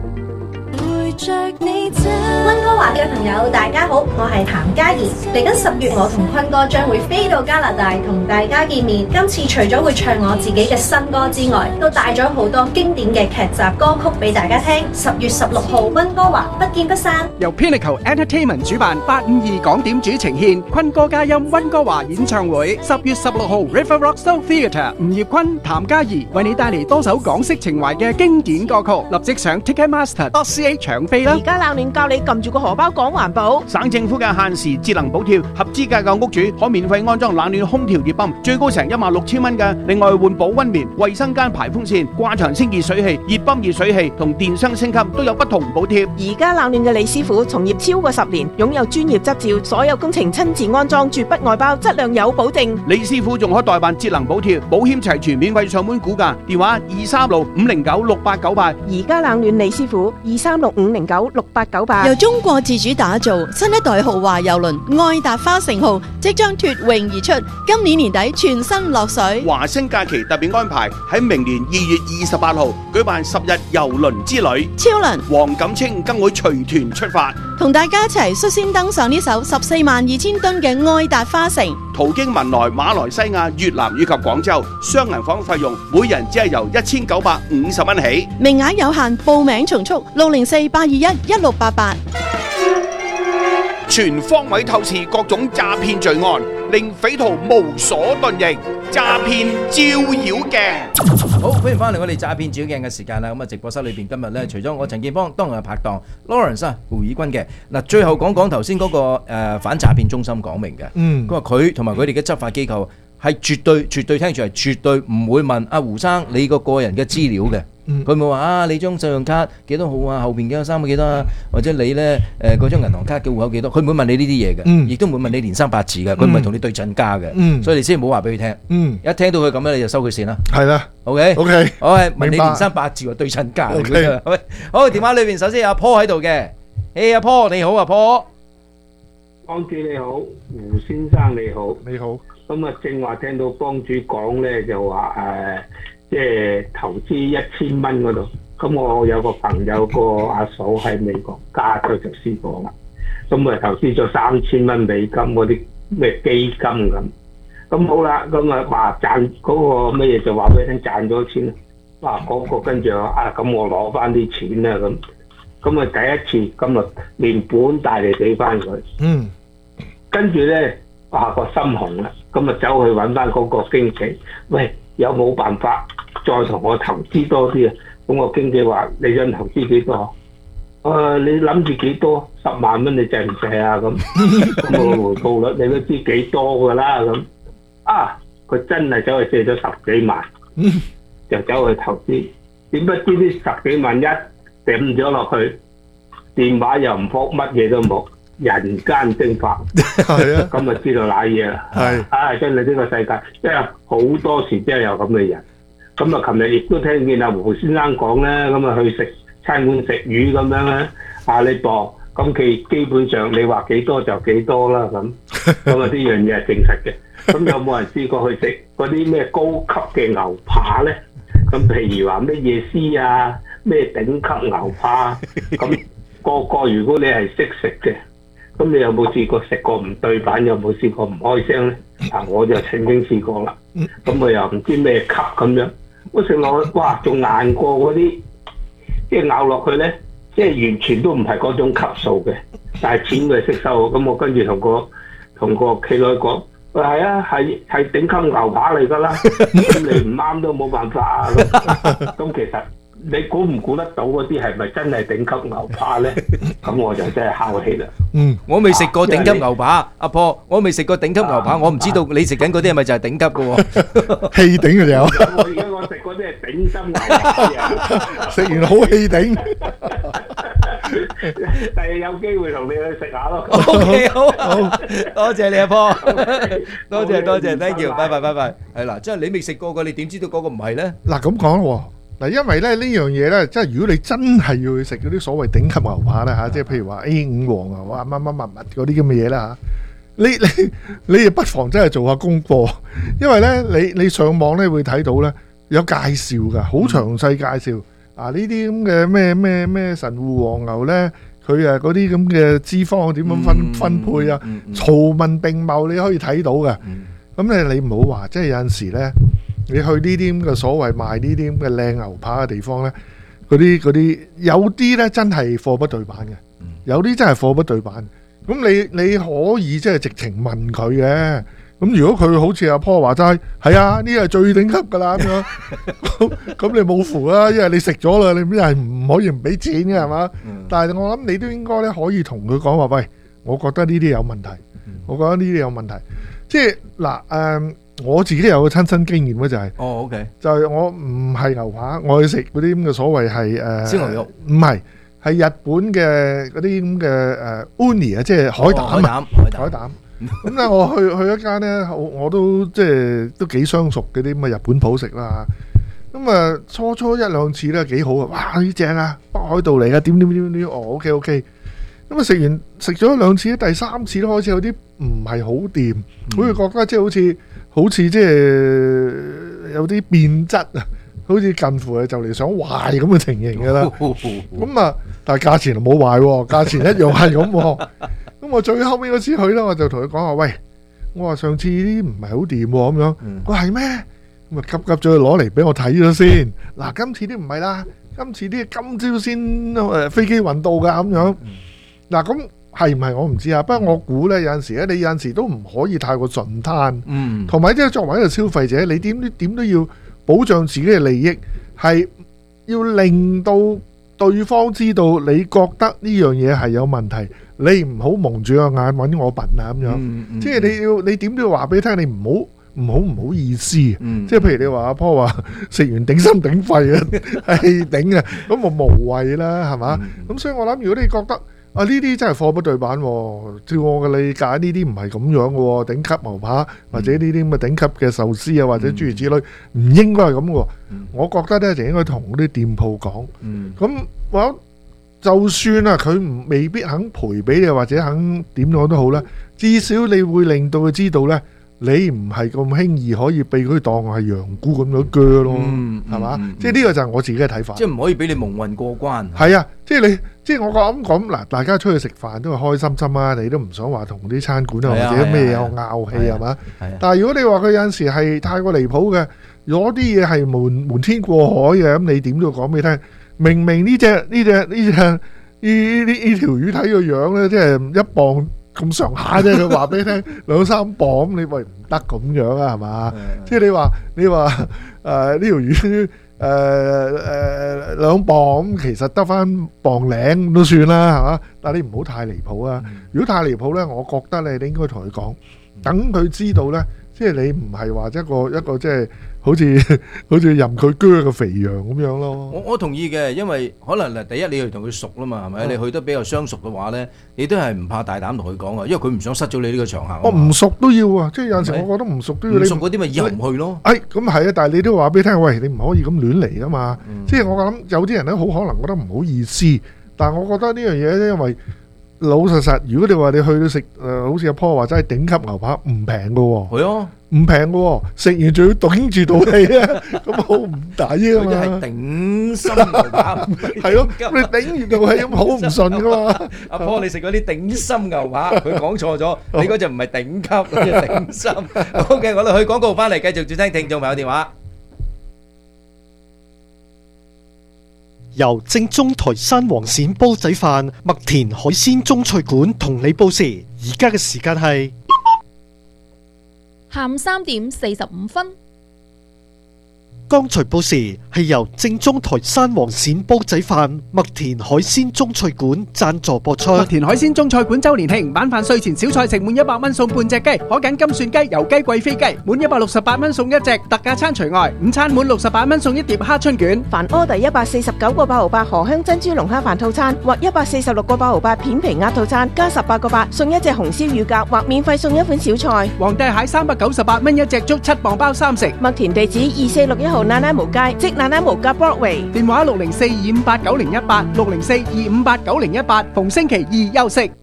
溫哥華嘅朋友大家好，我係譚嘉怡。嚟緊十月，我同坤哥將會飛到加拿大同大家見面。今次除咗會唱我自己嘅新歌之外，都帶咗好多經典嘅劇集歌曲俾大家聽。十月十六號溫哥華不見不散。 由 Pinnacle Entertainment 主辦，八五二港點主呈獻坤哥嘉音溫哥華演唱會。十月十六號 River Rock Soul Theatre， 吳業坤、譚嘉怡為你帶嚟多首港式情懷嘅經典歌曲。立即上 Ticketmaster dot C A 搶飛啦！ 而家冷暖教你撳住個荷包講環保。 省政府嘅限時節能補貼，合資格嘅屋主可免費安裝冷暖空調熱泵，最高成一萬六千蚊嘅。另外換保溫棉、衛生間排風扇、掛牆清熱水器、熱泵熱水器同電箱升級都有不同補貼。 而家冷暖嘅李師傅從業超過十年，擁有專業執照，所有工程親自安裝，絕不外包，質量有保證。 李師傅仲可代辦節能補貼，保險齊全，免費上門估價。電話二三六五零九六八九八。 而家冷暖李師傅二三六五零九六八九八。 由中國自主打造新一代豪華郵輪愛達花城號即將脫穎而出，今年年底全身落水。 華星假期特別安排喺明年二月二十八號舉辦十日郵輪之旅， 超能黃錦清更會隨團出發， 同大家一齊率先登上呢艘十四萬二千噸嘅愛達花城， 途經文萊、馬來西亞、越南以及廣州，雙人房費用每人只係由一千九百五十蚊起， 名額有限，報名從速六零四八二一一六八八。 全方位透視各種詐騙罪案，令匪徒無所遁形。詐騙照妖鏡， 好歡迎翻嚟我哋詐騙照妖鏡嘅時間啦！咁啊，直播室裏邊今日咧，除咗我陳建邦，當然係拍檔 Lawrence 啊胡以軍嘅嗱，最後講講頭先嗰個誒、呃、反詐騙中心講明嘅，嗯，佢話佢同埋佢哋嘅執法機構係絕對絕對聽住係絕對唔會問阿胡生你個個人嘅資料嘅。佢冇話啊，你張信用卡幾多號啊？後邊幾多三個幾多啊？或者你咧誒嗰張銀行卡嘅戶口幾多？佢唔會問你呢啲嘢嘅，亦都唔會問你年生八字嘅，佢唔係同你對陣家嘅，嗯、所以你先唔好話俾佢聽。嗯、一聽到佢咁咧，你就收佢線啦。係啦 ，OK OK，我係問你年生八字喎，對陣家嚟嘅。Okay. 好，電話裏邊首先有阿 Paul 喺度嘅，誒阿 Paul 你好啊 Paul， 幫主你好，胡先生你好， 你好。 咁啊，正話聽到幫主講咧，就話誒。呃即係投資一千蚊嗰度，咁我有個朋友個阿嫂喺美國加州就試過啦，咁啊投資咗三千蚊美金嗰啲咩基金咁，咁好啦，咁啊話賺嗰個咩嘢就話俾你聽賺咗錢，哇嗰個跟住話啊咁我攞翻啲錢啦咁，咁啊第一次咁啊連本帶嚟俾翻佢，嗯，跟住咧哇個心紅啦，咁啊走去揾翻嗰個經紀，喂有冇辦法？再同我投資多啲啊！咁我經紀話：你想投資幾多？誒、呃，你諗住幾多？十萬蚊你制唔制啊？咁咁我回報率你都知幾多㗎啦咁。啊，佢真係走去借咗十幾萬，就走去投資。點不知呢十幾萬一點咗落去，電話又唔覆，乜嘢都冇，人間蒸發。 係啊， 咁就知道瀨嘢啦。 係， 啊，真係呢個世界，即係好多時真係有咁嘅人。咁啊，琴日亦都聽見阿胡先生講咧，咁啊去食餐館食魚咁樣咧，阿里博，咁佢基本上你話幾多就幾多啦咁。咁啊，呢樣嘢係證實嘅。咁有冇人試過去食嗰啲咩高級嘅牛扒咧？咁譬如話咩夜市啊，咩頂級牛扒，咁個個如果你係識食嘅，咁你有冇試過食過唔對版？有冇試過唔開聲咧？啊，我就曾經試過啦。咁我又唔知咩級咁樣，我食落去，哇，仲硬過嗰啲，即係咬落去咧，即係完全都唔係嗰種級數嘅，但係錢佢識收。咁我跟住同個同個企女講。佢係啊，係係頂級牛扒嚟㗎啦，咁你唔啱都冇辦法啊。咁咁其實你估唔估得到嗰啲係咪真係頂級牛扒咧？咁我就真係考氣啦。 嗯，我未食過頂級牛扒，阿婆，我未食過頂級牛扒，我唔知道你食緊嗰啲係咪就係頂級嘅喎？ 氣頂嘅有。 我而家我食嗰啲係頂心牛扒， 食完好氣頂。 第日有機會同你去食下咯。 O K， 好，好，多謝你阿婆，多謝多謝 ，thank you，拜拜拜拜。係啦，即係你未食過嘅，你點知道嗰個唔係咧？ 嗱咁講咯喎，嗱因為咧呢樣嘢咧，即係如果你真係要去食嗰啲所謂頂級牛扒咧嚇，即係譬如話 A 五黃牛啊乜乜乜物嗰啲咁嘅嘢啦嚇，你你你不妨真係做下功課，因為咧你你上網咧會睇到咧有介紹㗎，好詳細介紹。啊！呢啲咁嘅咩咩咩神戶黃牛咧，佢誒嗰啲咁嘅脂肪點樣分分配啊？曹文並茂你可以睇到嘅。咁咧你唔好話，即係有陣時咧，你去呢啲咁嘅所謂賣呢啲咁嘅靚牛扒嘅地方咧，嗰啲嗰啲有啲咧真係貨不對版嘅，有啲真係貨不對版。咁你你可以即係直情問佢嘅。咁如果佢好似阿婆話齋，係啊，呢個係最頂級噶啦咁樣，咁你冇符啦，因為你食咗啦，你邊係唔可以唔俾錢嘅係嘛？但係我諗你都應該咧可以同佢講話，喂，我覺得呢啲有問題，我覺得呢啲有問題，即係嗱誒，我自己有個親身經驗咧就係， 哦 OK， 就係我唔係牛扒，我去食嗰啲咁嘅所謂係誒燒牛肉， 唔係係日本嘅嗰啲咁嘅誒 uni 啊，即係海膽啊，海膽。咁咧，我去去一間咧，我我都即係都幾相熟嗰啲咁嘅日本鋪食啦。咁啊，初初一兩次咧幾好啊，哇！呢正啊，北海道嚟嘅，點點點點，哦 OK OK。咁啊，食完食咗一兩次，第三次都開始有啲唔係好掂，好似覺得即係好似好似即係有啲變質啊，好似近乎係就嚟想壞咁嘅情形㗎啦。咁啊，但係價錢就冇壞喎，價錢一樣係咁喎。咁我最後尾嗰次去咧，我就同佢講話，喂，我話上次啲唔係好掂喎，咁樣，佢話係咩？咁啊急急咗去攞嚟俾我睇咗先。嗱，今次啲唔係啦，今次啲今朝先誒飛機運到㗎咁樣。嗱，咁係唔係我唔知啊，不過我估咧有陣時咧，你有陣時都唔可以太過順攤。嗯。同埋即係作為一個消費者，你點點都要保障自己嘅利益，係要令到對方知道你覺得呢樣嘢係有問題。你唔好蒙住個眼揾我笨啊咁樣，嗯嗯、即係你要你點都要話俾你聽，你唔好唔好唔好意思，嗯、即係譬如你話阿婆話食完頂心頂肺啊，係頂啊，咁我無謂啦，係嘛？咁、嗯、所以我諗，如果你覺得啊呢啲真係貨不對版，照我嘅理解呢啲唔係咁樣嘅，頂級牛扒或者呢啲咁嘅頂級嘅壽司啊，或者諸如此類，唔、嗯、應該係咁嘅。嗯、我覺得咧就應該同嗰啲店鋪講，咁我。嗯就算啊，佢唔未必肯賠俾你，或者肯點樣都好啦，至少你會令到佢知道咧，你唔係咁輕易可以被佢當係羊菇咁樣鋸咯，係嘛？即係呢個就係我自己嘅睇法。 即係唔可以俾你蒙混過關。 係啊，即係你，即係我咁講嗱，大家出去食飯都係開心心啊，你都唔想話同啲餐館啊或者咩有拗氣係嘛？但係如果你話佢有陣時係太過離譜嘅，攞啲嘢係瞞瞞天過海嘅，咁你點都要講俾佢聽。明明呢隻呢隻呢隻呢呢呢條魚睇個樣咧，即係一磅咁上下啫。佢話俾你聽兩三磅，咁你喂唔得咁樣啊？係嘛？即係你話你話誒呢條魚誒誒兩磅咁，其實得翻磅零都算啦，係嘛？但係你唔好太離譜啊！如果太離譜咧，我覺得咧你應該同佢講，等佢知道咧， 即係你唔係話一個一個即係好似好似任佢鋸嘅肥羊咁樣咯。 我我同意嘅，因為可能嗱，第一你要同佢熟啦嘛，係咪？你去得比較相熟嘅話咧，你都係唔怕大膽同佢講啊，因為佢唔想失咗你呢個場客。 我唔熟都要啊，即係有陣時我覺得唔熟都要。 唔熟嗰啲咪以後唔去咯。 誒，咁係啊，但係你都話俾佢聽，喂，你唔可以咁亂嚟啊嘛。即係我諗有啲人咧，好可能覺得唔好意思，但係我覺得呢樣嘢咧，因為老實實，如果你話你去到食誒，好似阿 Paul 話齋頂級牛扒唔平㗎喎。 係啊。唔平嘅喎，食完仲要頂住道氣啊，咁好唔抵啊嘛！ 佢係頂心牛扒， 係咯，你頂完道氣咁好唔順噶嘛？ 阿婆，你食嗰啲頂心牛扒，佢講錯咗，你嗰隻唔係頂級，嗰隻頂心。好嘅，我哋去廣告翻嚟，繼續接聽聽眾朋友電話。 由正宗台山黃鱔煲仔飯、麥田海鮮中菜館同你報時，而家嘅時間係下午三點四十五分。 剛才報時係由正宗台山黃鱔煲仔飯、麥田海鮮中菜館贊助播出。 麥田海鮮中菜館周年慶晚飯稅前小菜食滿一百蚊送半隻雞，可揀金蒜雞、油雞、貴妃雞，滿一百六十八蚊送一隻，特價餐除外。午餐滿六十八蚊送一碟蝦春卷。 凡柯第一百四十九個八毫八荷香珍珠龍蝦飯套餐，或一百四十六個八毫八片皮鴨套餐，加十八個八送一隻紅燒乳鴿，或免費送一款小菜。 皇帝蟹三百九十八蚊一隻，足七磅包三食。 麥田地址二四六一號奶奶毛街，即奶奶毛街 Broadway。 電話六零四二五八九零一八，六零四二五八九零一八，逢星期二休息。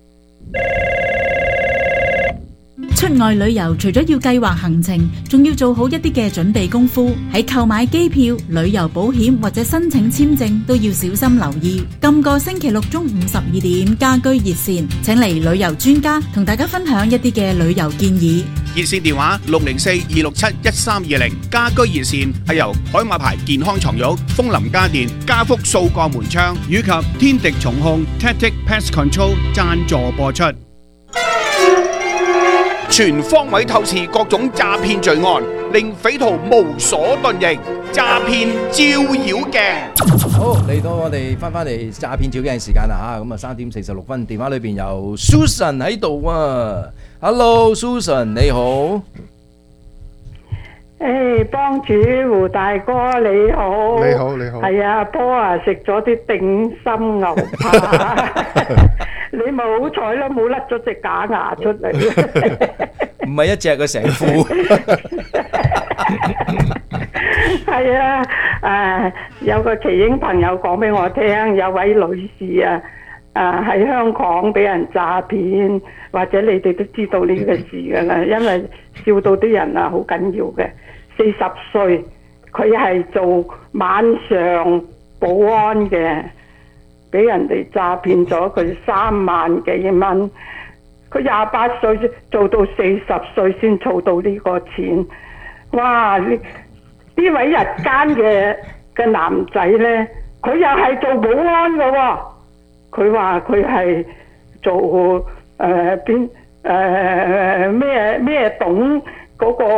出外旅遊除咗要計劃行程，仲要做好一啲嘅準備功夫。喺購買機票、旅遊保險或者申請簽證都要小心留意。今個星期六中午十二點，家居熱線請嚟旅遊專家同大家分享一啲嘅旅遊建議。 熱線電話六零四二六七一三二零，家居熱線係由海馬牌健康床褥、楓林家電、家福數個門窗以及天敵蟲控 Tactic Pest Control 贊助播出。全方位透視各種詐騙罪案，令匪徒無所遁形。詐騙照妖鏡。 好，嚟到我哋翻翻嚟詐騙照鏡時間啦吓，咁啊三點四十六分，電話裏邊有 Susan 喺度啊。Hello Susan， 你好。 誒，幫主胡大哥你好。 你好，你好。 係啊，波啊食咗啲頂心牛扒。你咪好彩咯，冇甩咗隻假牙出嚟。 唔係一隻嘅成副。 係啊，誒有個奇英朋友講俾我聽，有位女士啊，誒喺香港俾人詐騙，或者你哋都知道呢個事㗎啦，因為笑到啲人啊好緊要嘅。四十歲，佢係做晚上保安嘅。俾人哋詐騙咗佢三萬幾蚊，佢廿八歲做到四十歲先儲到呢個錢。哇！呢呢位日間嘅嘅男仔呢，佢又係做保安嘅喎。佢話佢係做誒邊誒咩咩董嗰個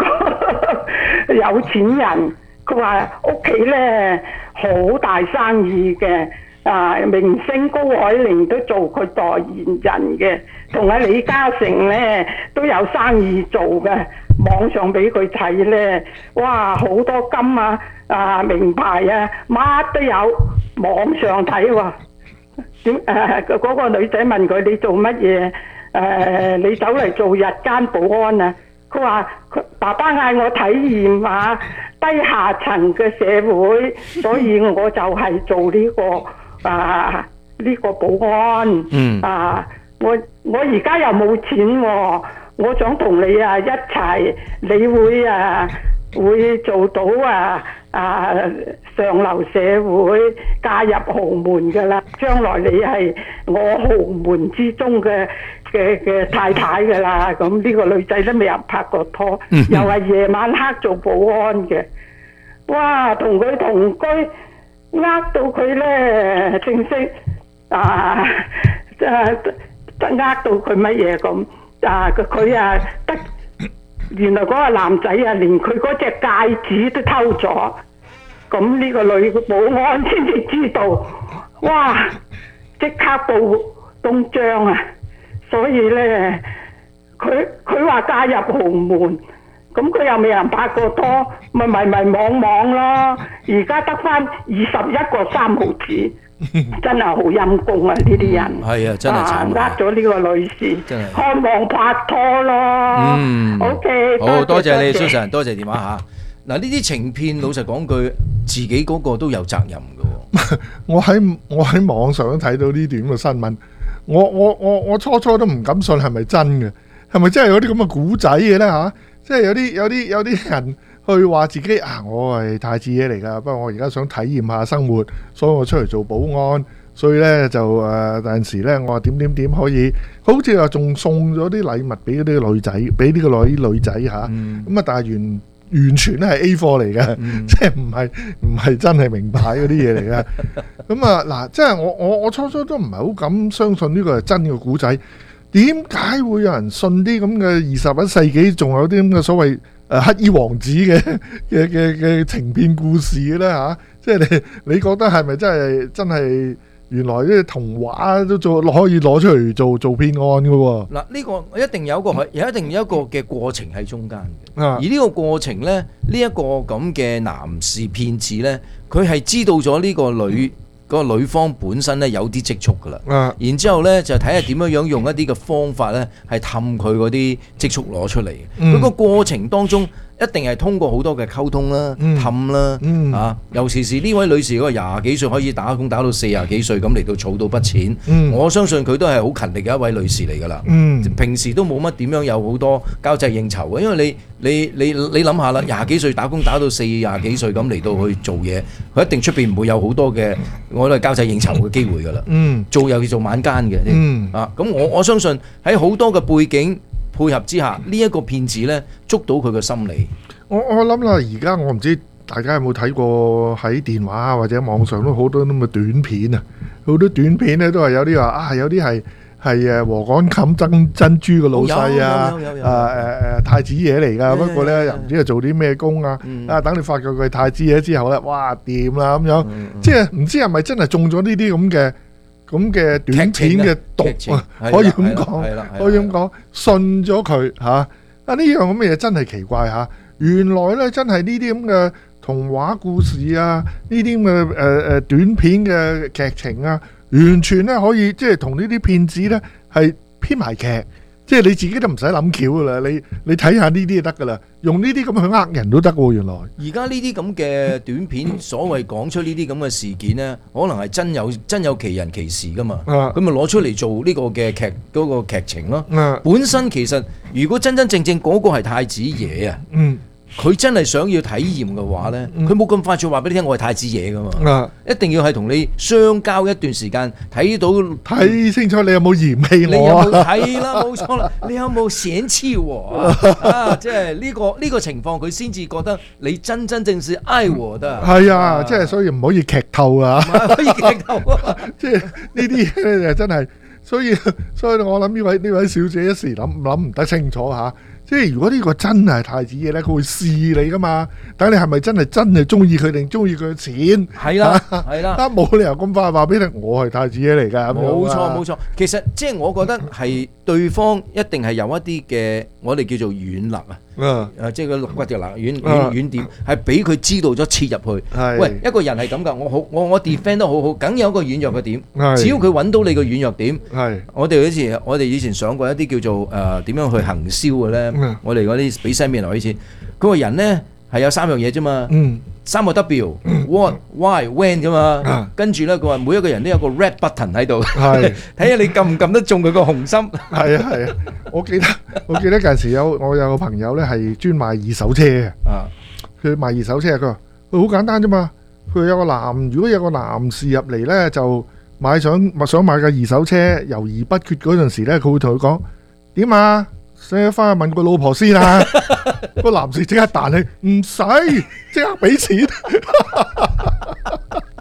有錢人。佢話屋企呢好大生意嘅。啊！明星高海寧都做佢代言人嘅，同阿李嘉誠咧都有生意做嘅。網上俾佢睇咧，哇！好多金啊、啊名牌啊，乜都有。網上睇喎，點誒嗰個女仔問佢：你做乜嘢？誒，你走嚟做日間保安啊？佢話：佢爸爸嗌我體驗下低下層嘅社會，所以我就係做呢個。啊！呢、這個保安，嗯、啊，我我而家又冇錢喎、哦，我想同你啊一齊，你會啊會做到啊啊上流社會，嫁入豪門噶啦，將來你係我豪門之中嘅嘅嘅太太噶啦，咁呢個女仔都未有拍過拖，嗯、又係夜晚黑做保安嘅，哇！同佢同居。呃到佢咧，正式啊，即係呃到佢乜嘢咁啊？佢啊得，原來嗰個男仔啊，連佢嗰隻戒指都偷咗。咁呢個女保安先至知道，哇！即刻報東張啊！所以咧， 佢佢話嫁入豪門，咁佢又未人拍過拖，咪迷迷惘惘咯。而家得翻二十一個三毫子，真係好陰公啊！呢啲人係啊，真係慘呃咗呢個女士， 真係渴望拍拖咯。 嗯 OK， 好多謝你多謝 ，Susan，多謝電話嚇。嗱，呢啲情騙，老實講句，自己嗰個都有責任嘅喎。 我喺我喺網上都睇到呢段嘅新聞，我我我我初初都唔敢信係咪真嘅，係咪真係有啲咁嘅古仔嘅咧嚇？即係有啲有啲有啲人去話自己啊，我係太子爺嚟㗎，不過我而家想體驗下生活，所以我出嚟做保安，所以咧就誒有陣時咧，我話點點點可以，好似話仲送咗啲禮物俾嗰啲女仔，俾呢個女女仔嚇，咁啊但係原完全咧係 A 貨嚟嘅，即係唔係唔係真係名牌嗰啲嘢嚟嘅。咁啊嗱，即係我我我初初都唔係好敢相信呢個係真嘅古仔。點解會有人信啲咁嘅二十一世紀仲有啲咁嘅所謂誒黑衣王子嘅嘅嘅嘅情騙故事嘅咧嚇？即係你你覺得係咪真係真係原來啲童話都做可以攞出嚟做做騙案嘅喎？ 嗱，呢個一定有一個有一定有一個嘅過程喺中間嘅， 啊而呢個過程咧，呢一個咁嘅男士騙子咧，佢係知道咗呢個女。嗰個女方本身咧有啲積蓄噶啦， 啊然之後咧就睇下點樣樣用一啲嘅方法咧，係氹佢嗰啲積蓄攞出嚟。佢、 嗯、 個過程當中一定係通過好多嘅溝通啦、氹啦、 嗯、 啊，尤其是呢位女士嗰個廿幾歲可以打工打到四廿幾歲咁嚟到儲到筆錢， 嗯、 我相信佢都係好勤力嘅一位女士嚟㗎啦。 嗯、 平時都冇乜點樣有好多交際應酬嘅，因為你你你你諗下啦，廿幾歲打工打到四廿幾歲咁嚟到去做嘢，佢一定出邊唔會有好多嘅我都係交際應酬嘅機會㗎啦。 嗯， 做又要做晚間嘅， 嗯啊，咁我我相信喺好多嘅背景配合之下，呢、這、一個騙子呢捉到佢嘅心理。 我我諗啦，而家我唔知大家有冇睇過喺電話或者網上都好多咁嘅短片啊，好多短片呢都係有啲話啊，有啲係係誒禾稈冚珍珍珠嘅老細啊，誒誒誒太子爺嚟㗎，不過呢又唔知係做啲咩工啊，啊等你發覺佢係太子爺之後呢，哇掂啦咁樣，即係唔知係咪真係中咗呢啲咁嘅咁嘅短片嘅毒啊？可以咁講，可以咁講，信咗佢嚇啊！呢樣咁嘅嘢真係奇怪嚇。原來咧真係呢啲咁嘅童話故事啊，呢啲咁嘅誒誒短片嘅劇情啊，完全咧可以即係同呢啲騙子咧係編埋劇，即係你自己都唔使諗橋噶啦，你你睇下呢啲就得噶啦，用呢啲咁去呃人都得喎。原來而家呢啲咁嘅短片，所謂講出呢啲咁嘅事件呢，可能係真有真有其人其事噶嘛，咁咪攞出嚟做呢個嘅劇嗰個劇情咯。本身其實如果真真正正嗰個係太子爺啊， 嗯。 佢真係想要體驗嘅話呢，佢冇咁快脆話俾你聽，我係太子爺噶嘛， 啊、 一定要係同你相交一段時間，睇到睇清楚你有冇嫌棄我， 你有冇睇啦，冇錯啦，你有冇嫌棄我啊？即係呢個呢、呢個情況，佢先至覺得你真真正是愛我的。 係啊，即係所以唔可以劇透啊， 可以劇透啊， 即係呢啲咧就真係，所以所以我諗呢位呢位小姐一時諗諗唔得清楚嚇。即係如果呢個真係太子爺咧，佢會試你噶嘛？睇你係咪真係真係中意佢定中意佢嘅錢？ 係啦，係啦， 冇理由咁快話俾你，我係太子爺嚟㗎。 冇錯冇錯，其實即係我覺得係對方一定係有一啲嘅，我哋叫做軟肋啊。 啊！ 即係個肋骨條肋軟軟軟點，係俾佢知道咗切入去。喂，一個人係咁㗎，我好我我 defend 得好好，梗有一個軟弱嘅點。只要佢揾到你個軟弱點，我哋以前我哋以前上過一啲叫做誒點樣去行銷嘅咧。我哋嗰啲俾 seminar 以前，佢個人咧係有三樣嘢啫嘛。三個 W，what、why、when 㗎嘛。跟住咧，佢話每一個人都有個 red button 喺度，睇下你撳唔撳得中佢個紅心。係啊係啊，我記得我記得嗰陣時有我有個朋友咧係專賣二手車嘅。啊，佢賣二手車，佢話佢好簡單啫嘛。佢有個男，如果有個男士入嚟咧，就買想想買架二手車，猶豫不決嗰陣時咧，佢會同佢講點啊？使翻去問個老婆先啊！個男士即刻彈起，唔使，即刻俾錢。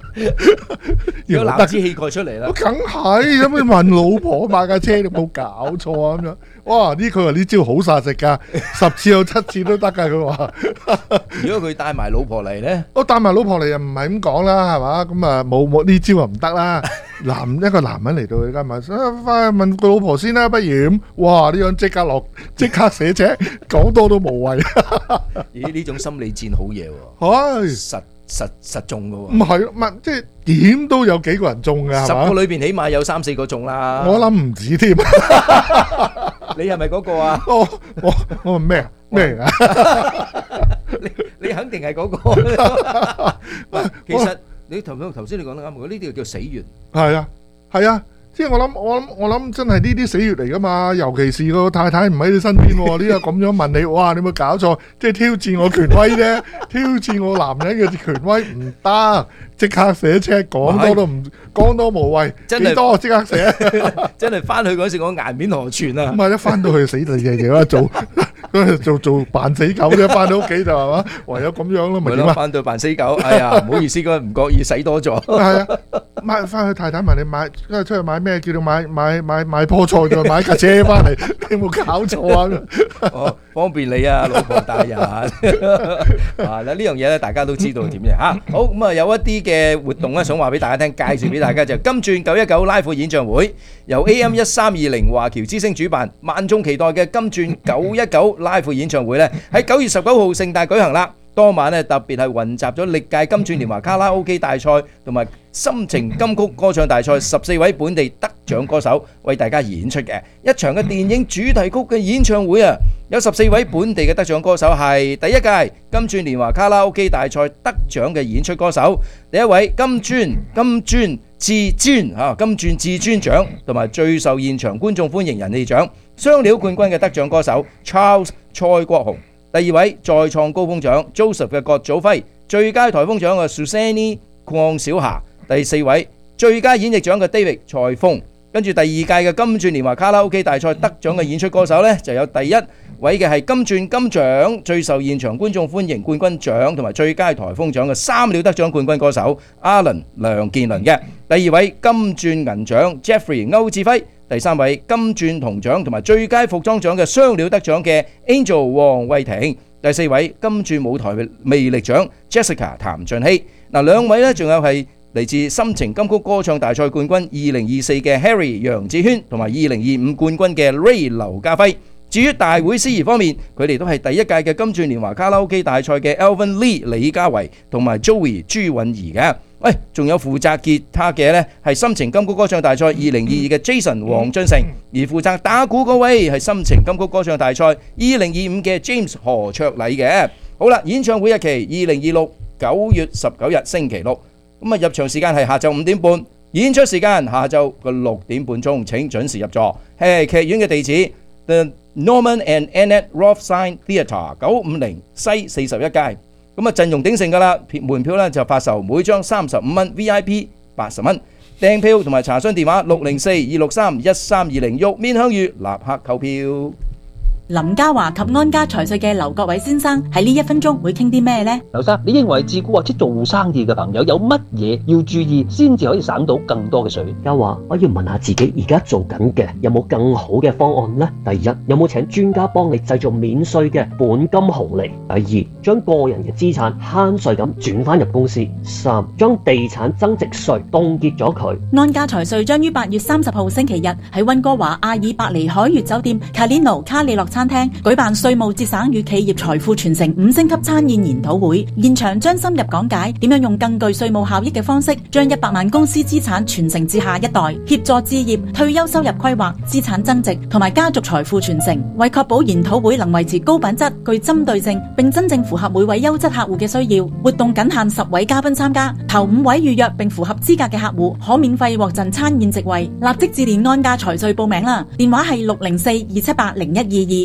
有男子氣概出嚟啦。 梗係咁你問老婆買架車，你冇搞錯啊咁樣。哇！呢佢話呢招好殺食㗎，十次有七次都得㗎。佢話。 如果佢帶埋老婆嚟咧， 我帶埋老婆嚟又唔係咁講啦，係嘛？咁啊冇冇呢招啊唔得啦。男一個男人嚟到佢間咪，翻去問個老婆先啦，不如咁。哇！呢樣即刻落，即刻寫車，講多都無謂。 咦？呢種心理戰好嘢喎。 唉， 實實實中㗎喎。 唔係，唔係即係點都有幾個人中㗎，係嘛？ 十個裏邊起碼有三四個中啦。 我諗唔止添。 你係咪嗰個啊？ 我我我咩啊？咩啊？ 你你肯定係嗰個。喂，其實你頭頭先你講得啱，呢啲叫死穴。係啊，係啊。即係我諗，我諗，我諗真係呢啲死穴嚟噶嘛，尤其是個太太唔喺你身邊，呢個咁樣問你，哇！你有冇搞錯？即係挑戰我權威啫，挑戰我男人嘅權威唔得，即刻寫車，講多都唔講多無謂，幾多即刻寫， 真係翻去嗰時我顏面何存啊！ 唔係一翻到去死地嘢嘢啦，做做做扮死狗啫，翻到屋企就係嘛，唯有咁樣咯，咪點啊？ 翻到扮死狗，哎呀，唔好意思，嗰唔覺意使多咗。 係啊，買翻去太太問你買，跟住出去買咩？叫你買買買買棵菜，再買架車翻嚟，你有冇搞錯啊？ 哦，方便你啊，老婆大人。啊，嗱呢樣嘢咧，大家都知道點嘅嚇。好咁啊，有一啲嘅活動咧，想話俾大家聽，介紹俾大家就金鑽九一九 Live 演唱會，由 A M 一三二零華僑之星主辦，萬眾期待嘅金鑽九一九 Live 演唱會咧，喺九月十九號盛大舉行啦。當晚咧特別係雲集咗歷屆金鑽年華卡拉 OK 大賽同埋心情金曲歌唱大賽十四位本地得獎歌手為大家演出嘅一場嘅電影主題曲嘅演唱會啊！有十四位本地嘅得獎歌手係第一屆金鑽年華卡拉 OK 大賽得獎嘅演出歌手，第一位金鑽金鑽至尊啊金鑽至尊獎同埋最受現場觀眾歡迎人氣獎雙料冠軍嘅得獎歌手 Charles 蔡國雄。第二位再創高峰獎 Joseph 嘅郭祖輝，最佳台風獎嘅 Susanne 鄺小霞，第四位最佳演繹獎嘅 David 蔡峰。跟住第二屆嘅金鑽年華卡拉 OK 大賽得獎嘅演出歌手呢，就有第一位嘅係金鑽金獎最受現場觀眾歡迎冠軍獎同埋最佳台風獎嘅三料得獎冠軍歌手 Alan 梁健倫嘅，第二位金鑽銀獎 Jeffrey 歐志輝，第三位金鑽銅獎同埋最佳服裝獎嘅雙料得獎嘅 Angel 黃慧婷，第四位金鑽舞台魅力獎 Jessica 譚俊熙。嗱，兩位呢仲有係嚟自心情金曲歌唱大賽冠軍二零二四嘅 Harry 楊子軒同埋二零二五冠軍嘅 Ray 劉家輝。至於大會司儀方面，佢哋都係第一屆嘅金鑽年華卡拉 OK 大賽嘅 Alvin Lee 李家維同埋 Joey 朱允儀嘅。喂，仲有負責吉他嘅呢係心情金曲歌唱大賽二零二二嘅 Jason 黃俊成，而負責打鼓嗰位係心情金曲歌唱大賽二零二五嘅 James 何卓禮嘅。好啦，演唱會日期二零二六九月十九日星期六，咁啊入場時間係下晝五點半，演出時間下晝個六點半鐘，請準時入座。係劇院嘅地址 The Norman and Annette Rothstein Theatre 九五零西四十一街。咁啊陣容鼎盛噶啦，門票咧就發售每張三十五蚊 ，V I P 八十蚊。訂票同埋查詢電話六零四二六三一三二零，玉面香芋立刻購票。 林家華及安家財稅嘅劉國偉先生喺呢一分鐘會傾啲咩呢？ 劉生，你認為自雇或者做生意嘅朋友有乜嘢要注意，先至可以省到更多嘅稅？ 家華，我要問下自己而家做緊嘅有冇更好嘅方案呢？第一，有冇請專家幫你製造免稅嘅本金紅利？第二，將個人嘅資產慳稅咁轉翻入公司。三，將地產增值稅凍結咗佢。 安家財稅將於八月三十號星期日喺溫哥華阿爾伯尼海悅酒店 Calino 卡里諾餐廳舉辦稅務節省與企業財富傳承五星級餐宴研討會，現場將深入講解點樣用更具稅務效益嘅方式，將一百萬公司資產傳承至下一代，協助置業、退休收入規劃、資產增值同埋家族財富傳承。為確保研討會能維持高品質、具針對性，並真正符合每位優質客戶嘅需要，活動僅限十位嘉賓參加，頭五位預約並符合資格嘅客戶可免費獲贈餐宴席位。立即致電安家財稅報名啦，電話係六零四二七八零一二二。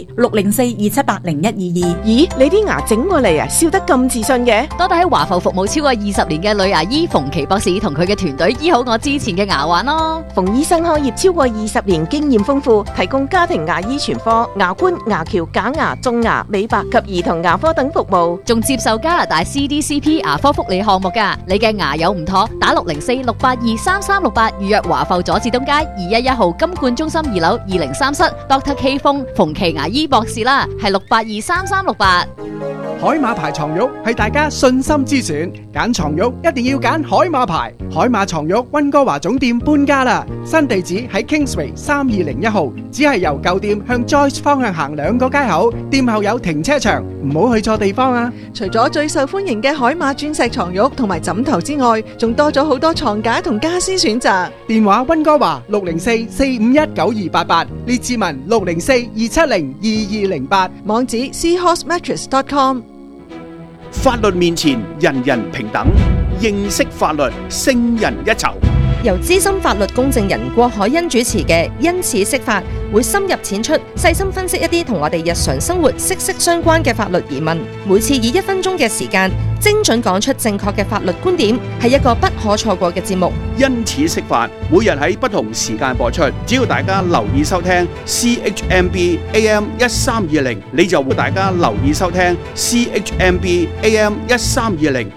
K 六零四二七八零一二二。 咦，你啲牙整過嚟啊，笑得咁自信嘅？ 多得喺華埠服務超過二十年嘅女牙醫馮琪博士同佢嘅團隊醫好我之前嘅牙患咯。 馮醫生開業超過二十年，經驗豐富，提供家庭牙醫全科、牙冠、牙橋、假牙、種牙、美白及兒童牙科等服務， 仲接受加拿大 C D C P 牙科福利項目㗎。你嘅牙有唔妥，打六零四六八二三三六八預約華埠佐治東街二一一號金冠中心二樓二零三室 Doctor K 風馮琪牙醫博士啦，係六八二三三六八。 海馬牌床褥係大家信心之選，揀床褥一定要揀海馬牌。海馬床褥溫哥華總店搬家啦，新地址喺 Kingsway 三二零一號，只係由舊店向 Joyce 方向行兩個街口，店後有停車場，唔好去錯地方啊！ 除咗最受歡迎嘅海馬鑽石床褥同埋枕頭之外，仲多咗好多床架同家私選擇。 電話溫哥華六零四四五一九二八八，列治文六零四二七零二二零八， 網址 seahorse mattress dot com。 法律面前人人平等，認識法律勝人一籌。 由資深法律公證人郭海欣主持嘅《因此釋法》，會深入淺出，細心分析一啲同我哋日常生活息息相關嘅法律疑問。每次以一分鐘嘅時間，精準講出正確嘅法律觀點，係一個不可錯過嘅節目。 因此釋法，每日喺不同時間播出，只要大家留意收聽 C H M B A M 一三二零，你就會大家留意收聽 C H M B A M 一三二零。